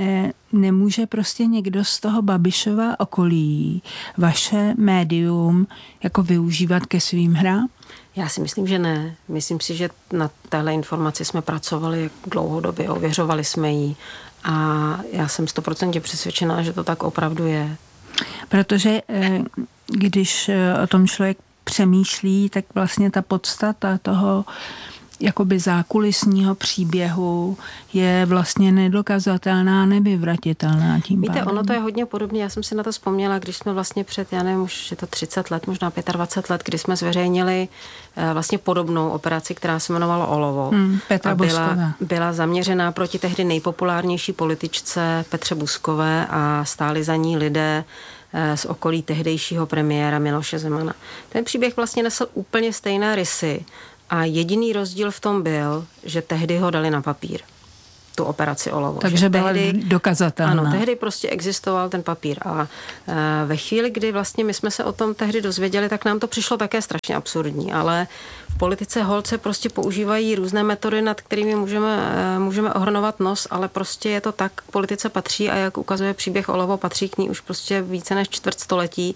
nemůže prostě někdo z toho Babišova okolí vaše médium jako využívat ke svým hrám?
Já si myslím, že ne. Myslím si, že na téhle informaci jsme pracovali dlouhodobě, ověřovali jsme ji a já jsem 100% přesvědčená, že to tak opravdu je.
Protože když o tom člověk přemýšlí, tak vlastně ta podstata toho jakoby zákulisního příběhu je vlastně nedokazatelná, nevyvratitelná tím pádem.
Víte, ono to je hodně podobné. Já jsem si na to vzpomněla, když jsme vlastně před, já nevím, už je to 30 let, možná 25 let, kdy jsme zveřejnili vlastně podobnou operaci, která se jmenovala Olovo.
Petra Buzkové.
Byla zaměřená proti tehdy nejpopulárnější političce Petře Buzkové a stáli za ní lidé z okolí tehdejšího premiéra Miloše Zemana. Ten příběh vlastně nesl úplně stejné rysy a jediný rozdíl v tom byl, že tehdy ho dali na papír, tu operaci Olovo.
Takže byla dokazatelná.
Ano, tehdy prostě existoval ten papír a ve chvíli, kdy vlastně my jsme se o tom tehdy dozvěděli, tak nám to přišlo také strašně absurdní, ale v politice holce prostě používají různé metody, nad kterými můžeme ohrnovat nos, ale prostě je to tak, k politice patří a jak ukazuje příběh Olovo, patří k ní už prostě více než čtvrtstoletí.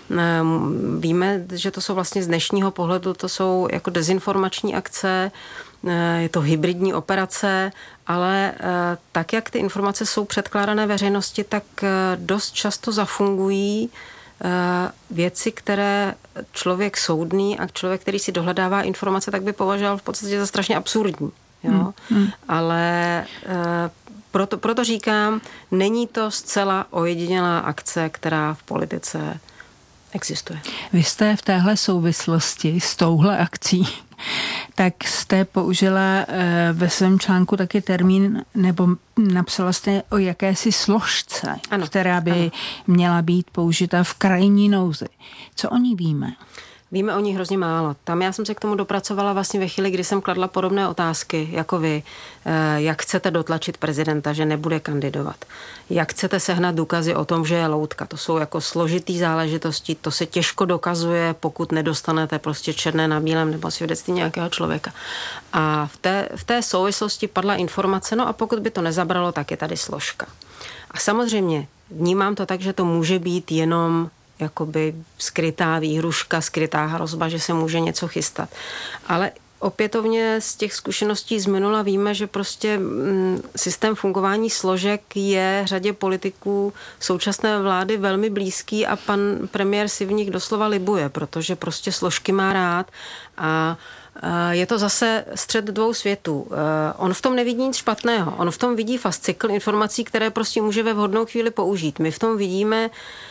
Víme, že to jsou vlastně z dnešního pohledu, to jsou jako dezinformační akce, je to hybridní operace, ale tak, jak ty informace jsou předkládané veřejnosti, tak dost často zafungují věci, které člověk soudný a člověk, který si dohledává informace, tak by považoval v podstatě za strašně absurdní. Jo? Ale proto říkám, není to zcela ojedinělá akce, která v politice existuje.
Vy jste v téhle souvislosti s touhle akcí tak jste použila ve svém článku taky termín, nebo napsala jste o jakési složce, ano, která by měla být použita v krajní nouzi. Co o ní víme?
Víme o ní hrozně málo. Tam já jsem se k tomu dopracovala vlastně ve chvíli, kdy jsem kladla podobné otázky, jako vy. Jak chcete dotlačit prezidenta, že nebude kandidovat? Jak chcete sehnat důkazy o tom, že je loutka? To jsou jako složitý záležitosti, to se těžko dokazuje, pokud nedostanete prostě černé na bílém nebo svědectví nějakého člověka. A v té souvislosti padla informace, no a pokud by to nezabralo, tak je tady složka. A samozřejmě vnímám to tak, že to může být jenom jakoby skrytá výhruška, skrytá hrozba, že se může něco chystat. Ale opětovně z těch zkušeností z minula víme, že prostě systém fungování složek je řadě politiků současné vlády velmi blízký a pan premiér si v nich doslova libuje, protože prostě složky má rád a je to zase střed dvou světů. On v tom nevidí nic špatného. On v tom vidí fascikl informací, které prostě může ve vhodnou chvíli použít. My v tom vidíme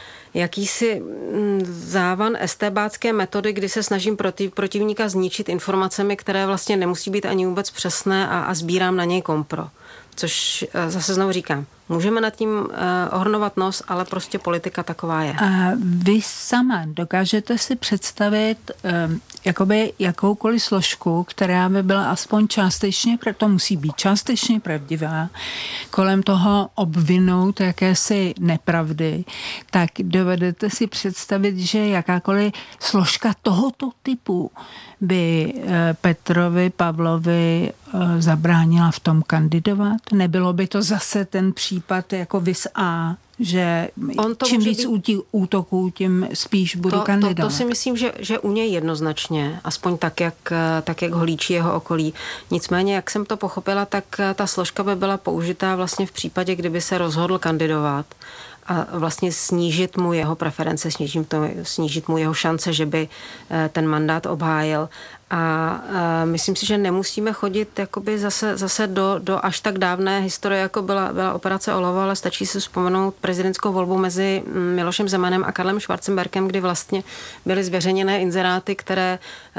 jakýsi závan estébácké metody, kdy se snažím protivníka zničit informacemi, které vlastně nemusí být ani vůbec přesné a sbírám na něj kompro. Což zase znovu říkám, můžeme nad tím ohrnovat nos, ale prostě politika taková je.
A vy sama dokážete si představit jakoby jakoukoliv složku, která by byla aspoň částečně, to musí být částečně pravdivá, kolem toho obvinout jakési nepravdy, tak dovedete si představit, že jakákoliv složka tohoto typu by Petrovi Pavlovi zabránila v tom kandidovat? Nebylo by to zase ten případ jako vis A, že čím víc útoků, tím spíš budu kandidovat?
To si myslím, že u něj jednoznačně, aspoň tak, jak ho líčí jeho okolí. Nicméně, jak jsem to pochopila, tak ta složka by byla použitá vlastně v případě, kdyby se rozhodl kandidovat a vlastně snížit mu jeho preference, snížit mu jeho šance, že by ten mandát obhájil. A myslím si, že nemusíme chodit jakoby zase do až tak dávné historie, jako byla operace Olovo, ale stačí si vzpomenout prezidentskou volbu mezi Milošem Zemanem a Karlem Schwarzenbergem, kdy vlastně byly zveřejněné inzeráty, které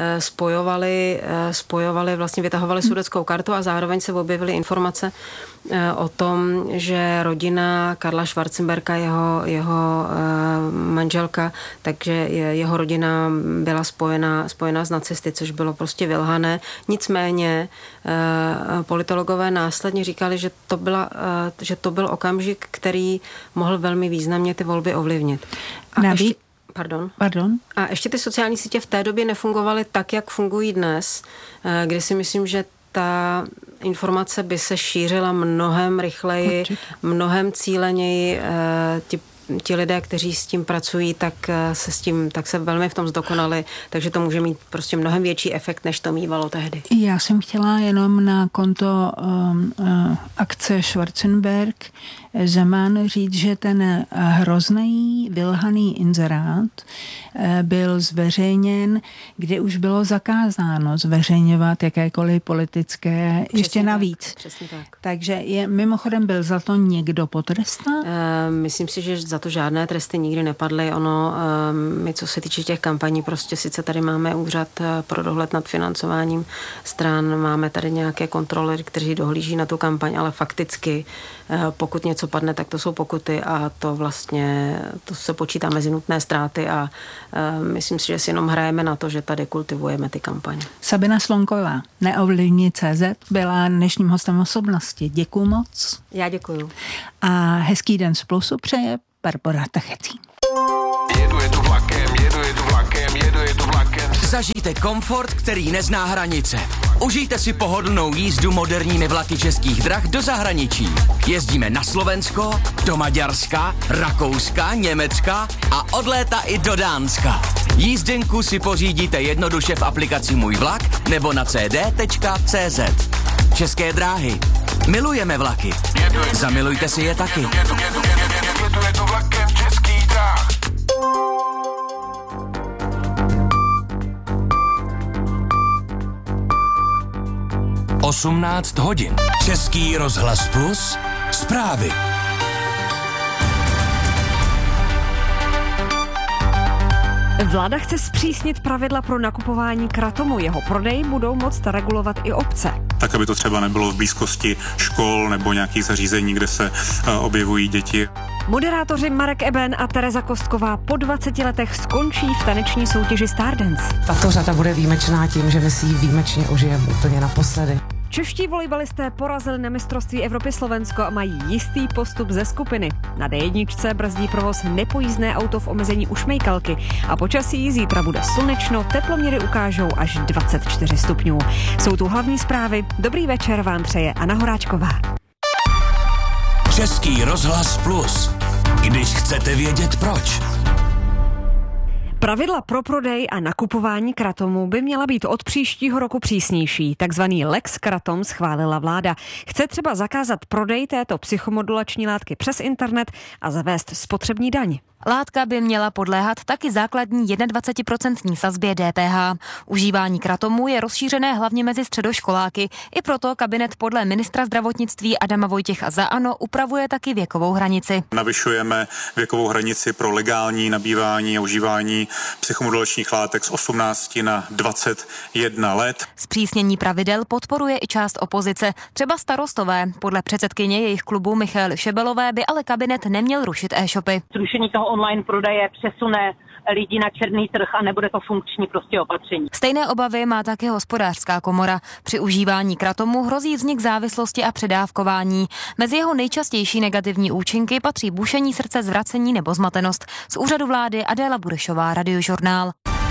spojovaly, vlastně vytahovaly sudetskou kartu a zároveň se objevily informace o tom, že rodina Karla Schwarzenberga, jeho manželka, takže jeho rodina byla spojena s nacisty, což bylo prostě vylhané. Nicméně politologové následně říkali, že to byl okamžik, který mohl velmi významně ty volby ovlivnit.
Pardon.
A ještě ty sociální sítě v té době nefungovaly tak, jak fungují dnes, kdy si myslím, že ta informace by se šířila mnohem rychleji, mnohem cíleněji. Ti lidé, kteří s tím pracují, tak se velmi v tom zdokonali, takže to může mít prostě mnohem větší efekt, než to mívalo tehdy.
Já jsem chtěla jenom na konto akce Schwarzenberg Zeman říct, že ten hrozný vylhaný inzerát byl zveřejněn, kde už bylo zakázáno zveřejňovat jakékoliv politické, přesně ještě navíc.
Přesně tak.
Takže mimochodem byl za to někdo potrestán?
Myslím si, že za to žádné tresty nikdy nepadly. My, co se týče těch kampaní, prostě sice tady máme úřad pro dohled nad financováním stran, máme tady nějaké kontrolery, kteří dohlíží na tu kampaň, ale fakticky, pokud něco padne, tak to jsou pokuty a to vlastně, to se počítá mezi nutné ztráty a myslím si, že si jenom hrajeme na to, že tady kultivujeme ty kampaně.
Sabina Slonková, Neovlivni.cz, byla dnešním hostem Osobnosti. Děkuju moc.
Já děkuju.
A hezký den z Plusu přeje Barbora Tachecí.
Jedu vlakem. Zažijte komfort, který nezná hranice. Užijte si pohodlnou jízdu moderními vlaky Českých drah do zahraničí. Jezdíme na Slovensko, do Maďarska, Rakouska, Německa a od léta i do Dánska. Jízdenku si pořídíte jednoduše v aplikaci Můj vlak nebo na cd.cz. České dráhy. Milujeme vlaky. Zamilujte si je taky.
Jedu vlakem Českých drah.
18 hodin. Český rozhlas Plus. Zprávy.
Vláda chce zpřísnit pravidla pro nakupování kratomu. Jeho prodej budou moct regulovat i obce.
Tak, aby to třeba nebylo v blízkosti škol nebo nějakých zařízení, kde se objevují děti.
Moderátoři Marek Eben a Tereza Kostková po 20 letech skončí v taneční soutěži Stardance.
Tato řada bude výjimečná tím, že my si ji výjimečně užijeme úplně naposledy.
Čeští volejbalisté porazili na mistrovství Evropy Slovensko a mají jistý postup ze skupiny. Na D1 brzdí provoz nepojízdné auto v omezení u Šmejkalky a počasí zítra bude slunečno, teploměry ukážou až 24 stupňů. Jsou tu hlavní zprávy. Dobrý večer vám přeje Anna Horáčková.
Český rozhlas Plus. Když chcete vědět proč.
Pravidla pro prodej a nakupování kratomu by měla být od příštího roku přísnější. Takzvaný Lex Kratom schválila vláda. Chce třeba zakázat prodej této psychomodulační látky přes internet a zavést spotřební daň.
Látka by měla podléhat taky základní 21% sazbě DPH. Užívání kratomu je rozšířené hlavně mezi středoškoláky. I proto kabinet podle ministra zdravotnictví Adama Vojtěcha za ANO upravuje taky věkovou hranici.
Navyšujeme věkovou hranici pro legální nabývání a užívání psychomodulačních látek z 18 na 21 let.
Zpřísnění pravidel podporuje i část opozice, třeba Starostové. Podle předsedkyně jejich klubu Michaely Šebelové by ale kabinet neměl rušit e-shopy.
Zrušení toho online prodeje přesune lidi na černý trh a nebude to funkční prostě opatření.
Stejné obavy má také Hospodářská komora. Při užívání kratomu hrozí vznik závislosti a předávkování. Mezi jeho nejčastější negativní účinky patří bušení srdce, zvracení nebo zmatenost. Z úřadu vlády Adéla Burešová, Radiožurnál.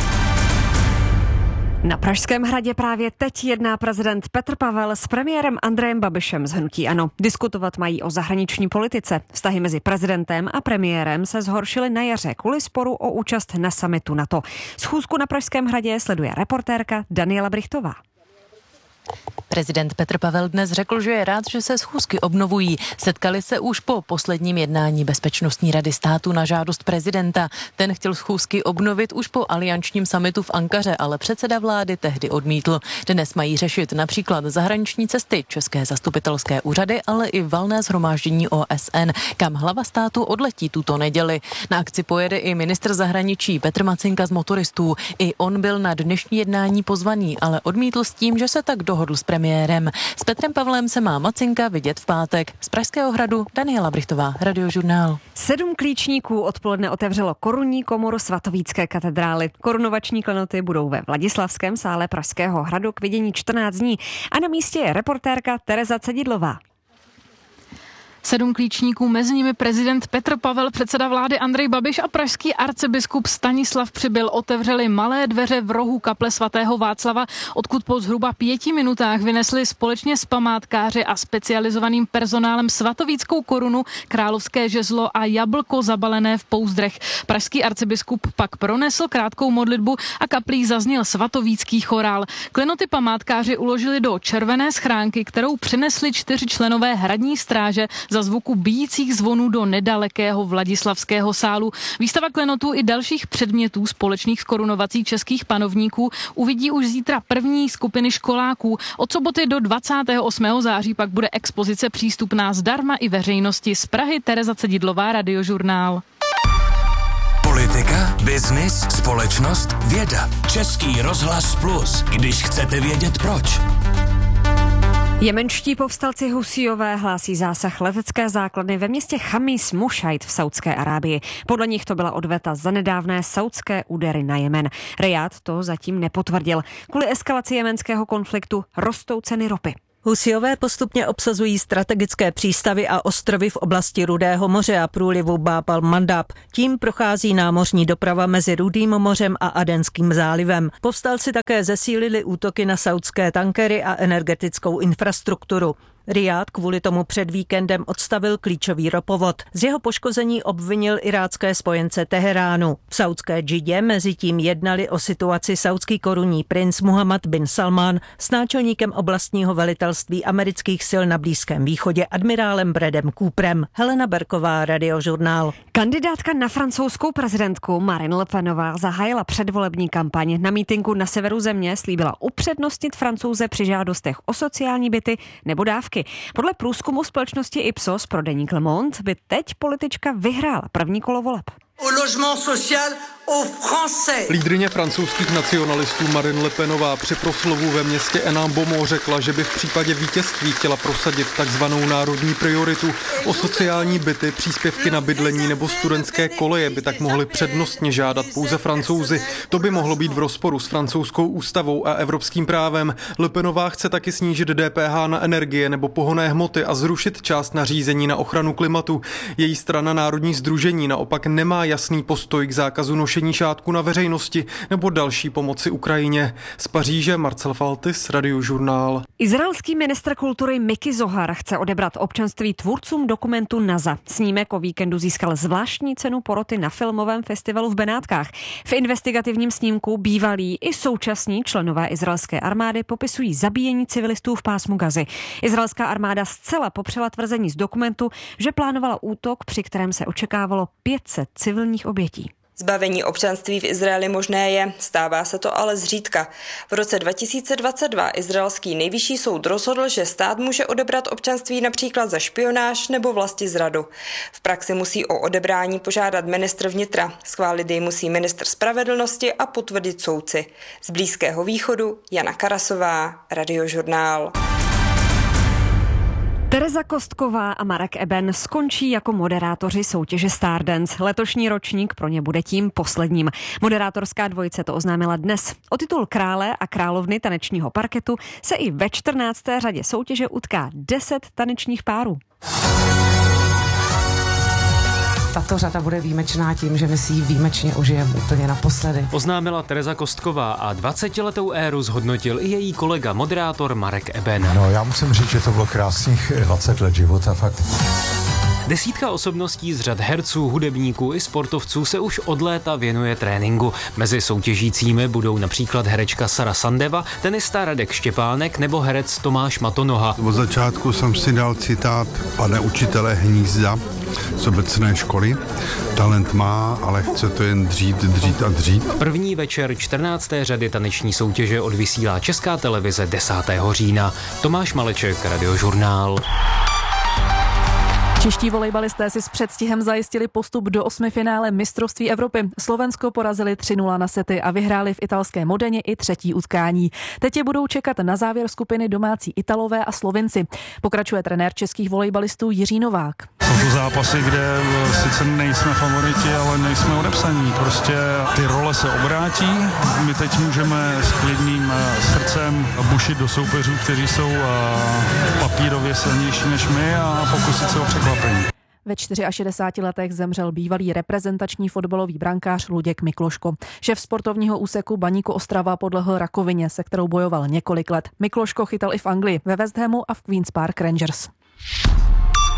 Na Pražském hradě právě teď jedná prezident Petr Pavel s premiérem Andrejem Babišem z hnutí ANO. Diskutovat mají o zahraniční politice. Vztahy mezi prezidentem a premiérem se zhoršily na jaře kvůli sporu o účast na summitu NATO. Schůzku na Pražském hradě sleduje reportérka Daniela Brichtová.
Prezident Petr Pavel dnes řekl, že je rád, že se schůzky obnovují. Setkali se už po posledním jednání Bezpečnostní rady státu na žádost prezidenta. Ten chtěl schůzky obnovit už po aliančním summitu v Ankaře, ale předseda vlády tehdy odmítl. Dnes mají řešit například zahraniční cesty, české zastupitelské úřady, ale i valné shromáždění OSN, kam hlava státu odletí tuto neděli. Na akci pojede i ministr zahraničí Petr Macinka z Motoristů. I on byl na dnešní jednání pozvaný, ale odmítl s tím, že se tak dohodl s premiérem. S Petrem Pavlem se má Macinka vidět v pátek. Z Pražského hradu Daniela Brichtová, Radiožurnál.
7 klíčníků odpoledne otevřelo korunní komoru Svatovícké katedrály. Korunovační klenoty budou ve Vladislavském sále Pražského hradu k vidění 14 dní. A na místě je reportérka Tereza Cedidlová.
7 klíčníků, mezi nimi prezident Petr Pavel, předseda vlády Andrej Babiš a pražský arcibiskup Stanislav Přibyl otevřeli malé dveře v rohu kaple svatého Václava, odkud po zhruba 5 minutách vynesli společně s památkáři a specializovaným personálem svatovíckou korunu, královské žezlo a jablko zabalené v pouzdrech. Pražský arcibiskup pak pronesl krátkou modlitbu a kaplí zazněl svatovícký chorál. Klenoty památkáři uložili do červené schránky, kterou přinesli 4 členové hradní stráže za zvuku bijících zvonů do nedalekého Vladislavského sálu. Výstava klenotů i dalších předmětů společných s korunovací českých panovníků uvidí už zítra první skupiny školáků. Od soboty do 28. září pak bude expozice přístupná zdarma i veřejnosti. Z Prahy Tereza Cedidlová, Radiožurnál.
Politika, biznis, společnost, věda. Český rozhlas Plus, když chcete vědět proč.
Jemenští povstalci Husíové hlásí zásah letecké základny ve městě Chamis Mušajt v Saudské Arábii. Podle nich to byla odveta za nedávné saudské údery na Jemen. Rijád to zatím nepotvrdil. Kvůli eskalaci jemenského konfliktu rostou ceny ropy.
Husíové postupně obsazují strategické přístavy a ostrovy v oblasti Rudého moře a průlivu Bab al-Mandab. Tím prochází námořní doprava mezi Rudým mořem a Adenským zálivem. Povstalci také zesílili útoky na saudské tankery a energetickou infrastrukturu. Rijád kvůli tomu před víkendem odstavil klíčový ropovod. Z jeho poškození obvinil irácké spojence Teheránu. V saudské Džidě mezitím jednali o situaci saudský korunní princ Muhammad bin Salman s náčelníkem oblastního velitelství amerických sil na Blízkém východě admirálem Bradem Cooperem. Helena Berková, Radiožurnál.
Kandidátka na francouzskou prezidentku Marine Le Penová zahájila předvolební kampaň. Na mítinku na severu země slíbila upřednostnit Francouze při žádostech o sociální byty nebo dávky. Podle průzkumu společnosti Ipsos pro deník Le Monde by teď politička vyhrála první kolo voleb.
Lídryně francouzských nacionalistů Marine Le Penová při proslovu ve městě Enambomo řekla, že by v případě vítězství chtěla prosadit takzvanou národní prioritu. O sociální byty, příspěvky na bydlení nebo studentské koleje by tak mohli přednostně žádat pouze Francouzi. To by mohlo být v rozporu s francouzskou ústavou a evropským právem. Le Penová chce taky snížit DPH na energie nebo pohonné hmoty a zrušit část nařízení na ochranu klimatu. Její strana Národní sdružení naopak nemá jasný postoj k zákazu nošení šátku na veřejnosti nebo další pomoci Ukrajině. Z Paříže Marcel Faltis, Radiožurnál.
Izraelský ministr kultury Miki Zohar chce odebrat občanství tvůrcům dokumentu NASA. Snímek o víkendu získal zvláštní cenu poroty na filmovém festivalu v Benátkách. V investigativním snímku bývalí i současní členové izraelské armády popisují zabíjení civilistů v pásmu Gazy. Izraelská armáda zcela popřela tvrzení z dokumentu, že plánovala útok, při kterém se očekávalo 500 civilních obětí.
Zbavení občanství v Izraeli možné je, stává se to ale zřídka. V roce 2022 izraelský nejvyšší soud rozhodl, že stát může odebrat občanství například za špionáž nebo vlastizradu. V praxi musí o odebrání požádat ministr vnitra, schválit jej musí ministr spravedlnosti a potvrdit soudci. Z Blízkého východu Jana Karasová, Radiožurnál.
Tereza Kostková a Marek Eben skončí jako moderátoři soutěže Stardance. Letošní ročník pro ně bude tím posledním. Moderátorská dvojice to oznámila dnes. O titul krále a královny tanečního parketu se i ve 14. řadě soutěže utká 10 tanečních párů.
Tato řada bude výjimečná tím, že my si ji výjimečně užijeme úplně naposledy.
Oznámila Tereza Kostková a 20letou éru zhodnotil i její kolega moderátor Marek Eben.
No, já musím říct, že to bylo krásných 20 let života, fakt.
Desítka osobností z řad herců, hudebníků i sportovců se už od léta věnuje tréninku. Mezi soutěžícími budou například herečka Sara Sandeva, tenista Radek Štěpánek nebo herec Tomáš Matonoha.
Od začátku jsem si dal citát pane učitele Hnízda z obecné školy. Talent má, ale chce to jen dřít a dřít.
První večer 14. řady taneční soutěže odvysílá Česká televize 10. října. Tomáš Maleček, Radiožurnál.
Čeští volejbalisté si s předstihem zajistili postup do osmifinále mistrovství Evropy. Slovensko porazili 3-0 na sety a vyhráli v italské Modeně i třetí utkání. Teď je budou čekat na závěr skupiny domácí Italové a Slovinci. Pokračuje trenér českých volejbalistů Jiří Novák.
Jsou to zápasy, kde sice nejsme favoriti, ale nejsme odepsaní. Prostě ty role se obrátí. My teď můžeme s klidným srdcem bušit do soupeřů, kteří jsou papírově silnější než my a pokusit se o překvapení.
Ve 64 letech zemřel bývalý reprezentační fotbalový brankář Luděk Mikloško. Šéf sportovního úseku Baníku Ostrava podlehl rakovině, se kterou bojoval několik let. Mikloško chytal i v Anglii, ve West Hamu a v Queen's Park Rangers.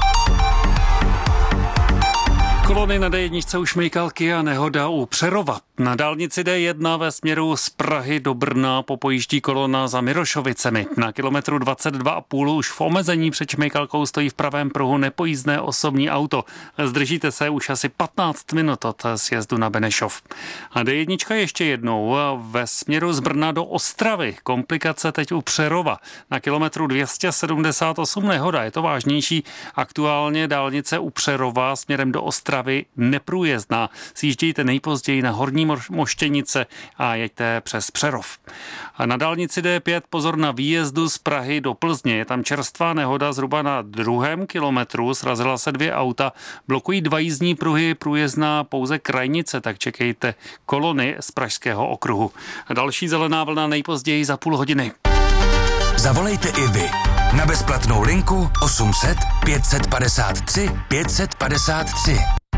Kolony na D1 u Šmejkalky a nehoda u Přerova.
Na dálnici D1 ve směru z Prahy do Brna popojíždí kolona za Mirošovicemi. Na kilometru 22,5 už v omezení před Šmejkalkou stojí v pravém pruhu nepojízdné osobní auto. Zdržíte se už asi 15 minut od sjezdu na Benešov. A D1 ještě jednou ve směru z Brna do Ostravy. Komplikace teď u Přerova. Na kilometru 278 nehoda, je to vážnější. Aktuálně dálnice u Přerova směrem do Ostravy neprůjezdná. Sjíždějte nejpozději na Horní Moštěnice a jeďte přes Přerov. A na dálnici D5 pozor na výjezdu z Prahy do Plzně. Je tam čerstvá nehoda zhruba na 2. kilometru. Srazila se 2 auta. Blokují 2 jízdní pruhy, průjezdná pouze krajnice, tak čekejte kolony z Pražského okruhu. A další zelená vlna nejpozději za půl hodiny.
Zavolejte i vy na bezplatnou linku 800 553 553.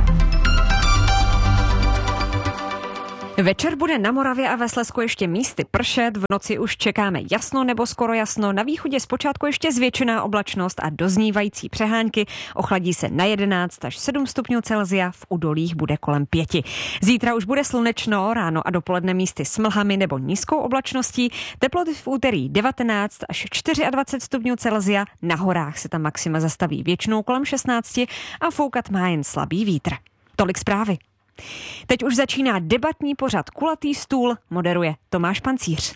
Večer bude na Moravě a ve Slezsku ještě místy pršet, v noci už čekáme jasno nebo skoro jasno, na východě zpočátku ještě zvětšená oblačnost a doznívající přehánky, ochladí se na 11 až 7 stupňů Celsia, v údolích bude kolem 5. Zítra už bude slunečno, ráno a dopoledne místy s mlhami nebo nízkou oblačností, teploty v úterý 19 až 24 stupňů Celsia, na horách se tam maxima zastaví většinou kolem 16 a foukat má jen slabý vítr. Tolik zprávy. Teď už začíná debatní pořad Kulatý stůl, moderuje Tomáš Pancíř.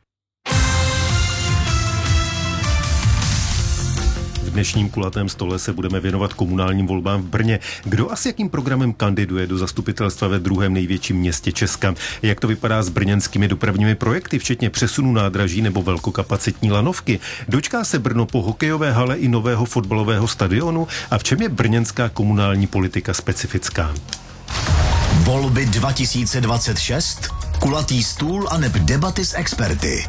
V dnešním kulatém stole se budeme věnovat komunálním volbám v Brně. Kdo a s jakým programem kandiduje do zastupitelstva ve druhém největším městě Česka? Jak to vypadá s brněnskými dopravními projekty, včetně přesunu nádraží nebo velkokapacitní lanovky? Dočká se Brno po hokejové hale i nového fotbalového stadionu? A v čem je brněnská komunální politika specifická?
Volby 2026, kulatý stůl a neb debaty s experty.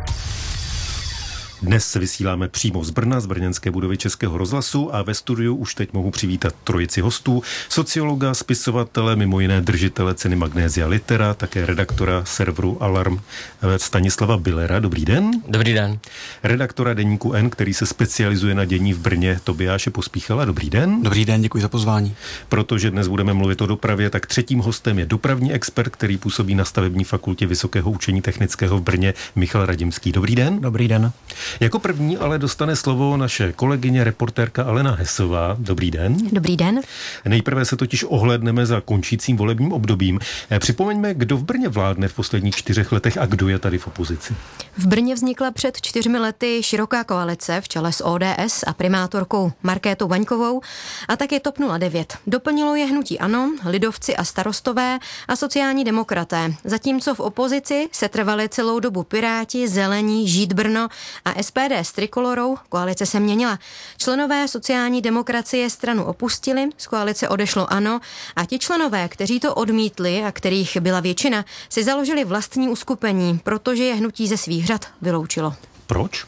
Dnes se vysíláme přímo z Brna, z brněnské budovy Českého rozhlasu a ve studiu už teď mohu přivítat trojici hostů. Sociologa, spisovatele, mimo jiné držitele ceny Magnésia Litera, také redaktora serveru Alarm Stanislava Billera. Dobrý den.
Dobrý den.
Redaktora deníku N, který se specializuje na dění v Brně, Tobiáše Pospíchala. Dobrý den.
Dobrý den, děkuji za pozvání.
Protože dnes budeme mluvit o dopravě, tak třetím hostem je dopravní expert, který působí na stavební fakultě Vysokého učení technického v Brně, Michal Radimský. Dobrý den.
Dobrý den.
Jako první ale dostane slovo naše kolegyně, reportérka Alena Hesová. Dobrý den.
Dobrý den.
Nejprve se totiž ohlédneme za končícím volebním obdobím. Připomeňme, kdo v Brně vládne v posledních 4 letech a kdo je tady v opozici.
V Brně vznikla před 4 lety široká koalice v čele s ODS a primátorkou Markétou Vaňkovou a také TOP 09. Doplnilo je hnutí ANO, lidovci a starostové a sociální demokraté. Zatímco v opozici se trvali celou dobu Piráti, Zelení, Žít Brno a SPD s Trikolorou, koalice se měnila. Členové sociální demokracie stranu opustili, z koalice odešlo ANO a ti členové, kteří to odmítli a kterých byla většina, si založili vlastní uskupení, protože je hnutí ze svých řad vyloučilo.
Proč?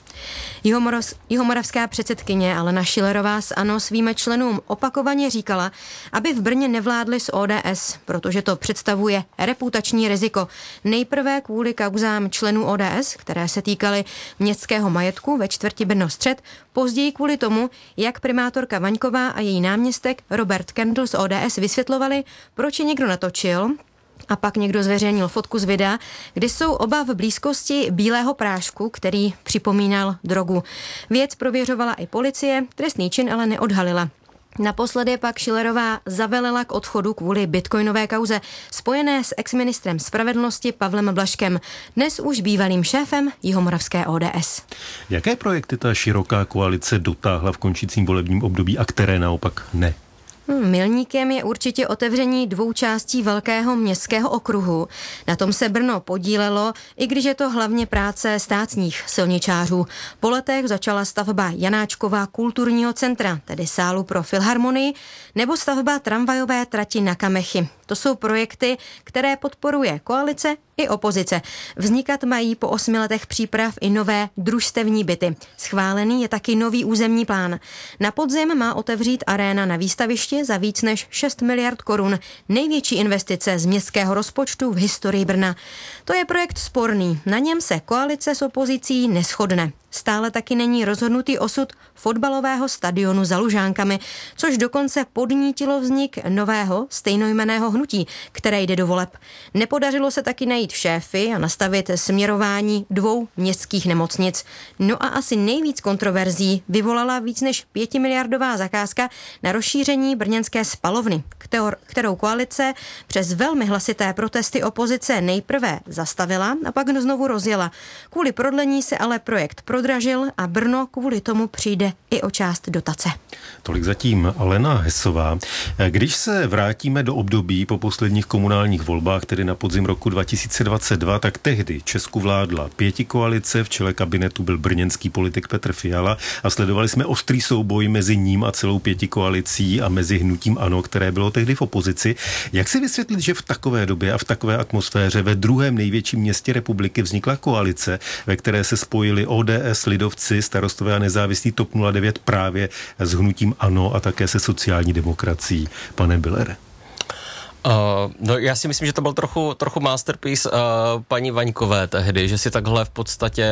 Jihomoravská předsedkyně Alena Schillerová z ANO svým členům opakovaně říkala, aby v Brně nevládli s ODS, protože to představuje reputační riziko. Nejprve kvůli kauzám členů ODS, které se týkaly městského majetku ve čtvrti Brno-Střed, později kvůli tomu, jak primátorka Vaňková a její náměstek Robert Kendl z ODS vysvětlovali, proč je někdo natočil, a pak někdo zveřejnil fotku z videa, kde jsou oba v blízkosti bílého prášku, který připomínal drogu. Věc prověřovala i policie, trestný čin ale neodhalila. Naposledy pak Schillerová zavelela k odchodu kvůli bitcoinové kauze spojené s exministrem spravedlnosti Pavlem Blažkem, dnes už bývalým šéfem jihomoravské ODS.
Jaké projekty ta široká koalice dotáhla v končícím volebním období a které naopak ne?
Milníkem je určitě otevření 2 částí velkého městského okruhu. Na tom se Brno podílelo, i když je to hlavně práce státních silničářů. Po letech začala stavba Janáčkova kulturního centra, tedy sálu pro filharmonii, nebo stavba tramvajové trati na Kamechy. To jsou projekty, které podporuje koalice i opozice. Vznikat mají po 8 letech příprav i nové družstevní byty. Schválený je taky nový územní plán. Na podzim má otevřít aréna na výstavišti za víc než 6 miliard korun. Největší investice z městského rozpočtu v historii Brna. To je projekt sporný. Na něm se koalice s opozicí neshodne. stále taky není rozhodnutý osud fotbalového stadionu za Lužánkami, což dokonce podnítilo vznik nového stejnojmenného hnutí, které jde do voleb. Nepodařilo se taky najít šéfy a nastavit směrování 2 městských nemocnic. No a asi nejvíc kontroverzí vyvolala víc než 5miliardová zakázka na rozšíření brněnské spalovny, kterou koalice přes velmi hlasité protesty opozice nejprve zastavila a pak znovu rozjela. Kvůli prodlení se ale projekt prodražil a Brno kvůli tomu přijde i o část dotace.
Tolik zatím Alena Hesová. Když se vrátíme do období po posledních komunálních volbách, tedy na podzim roku 2022, tak tehdy Česku vládla pětikoalice, v čele kabinetu byl brněnský politik Petr Fiala a sledovali jsme ostrý souboj mezi ním a celou pětikoalicí a mezi hnutím ANO, které bylo tehdy v opozici. Jak si vysvětlit, že v takové době a v takové atmosféře ve druhém největším městě republiky vznikla koalice, ve které se spojili ODS, lidovci, Starostové a nezávislí TOP 09 právě s hnutím ANO a také se sociální demokracií? Pane Billere.
No já si myslím, že to byl trochu masterpiece paní Vaňkové tehdy, že si takhle v podstatě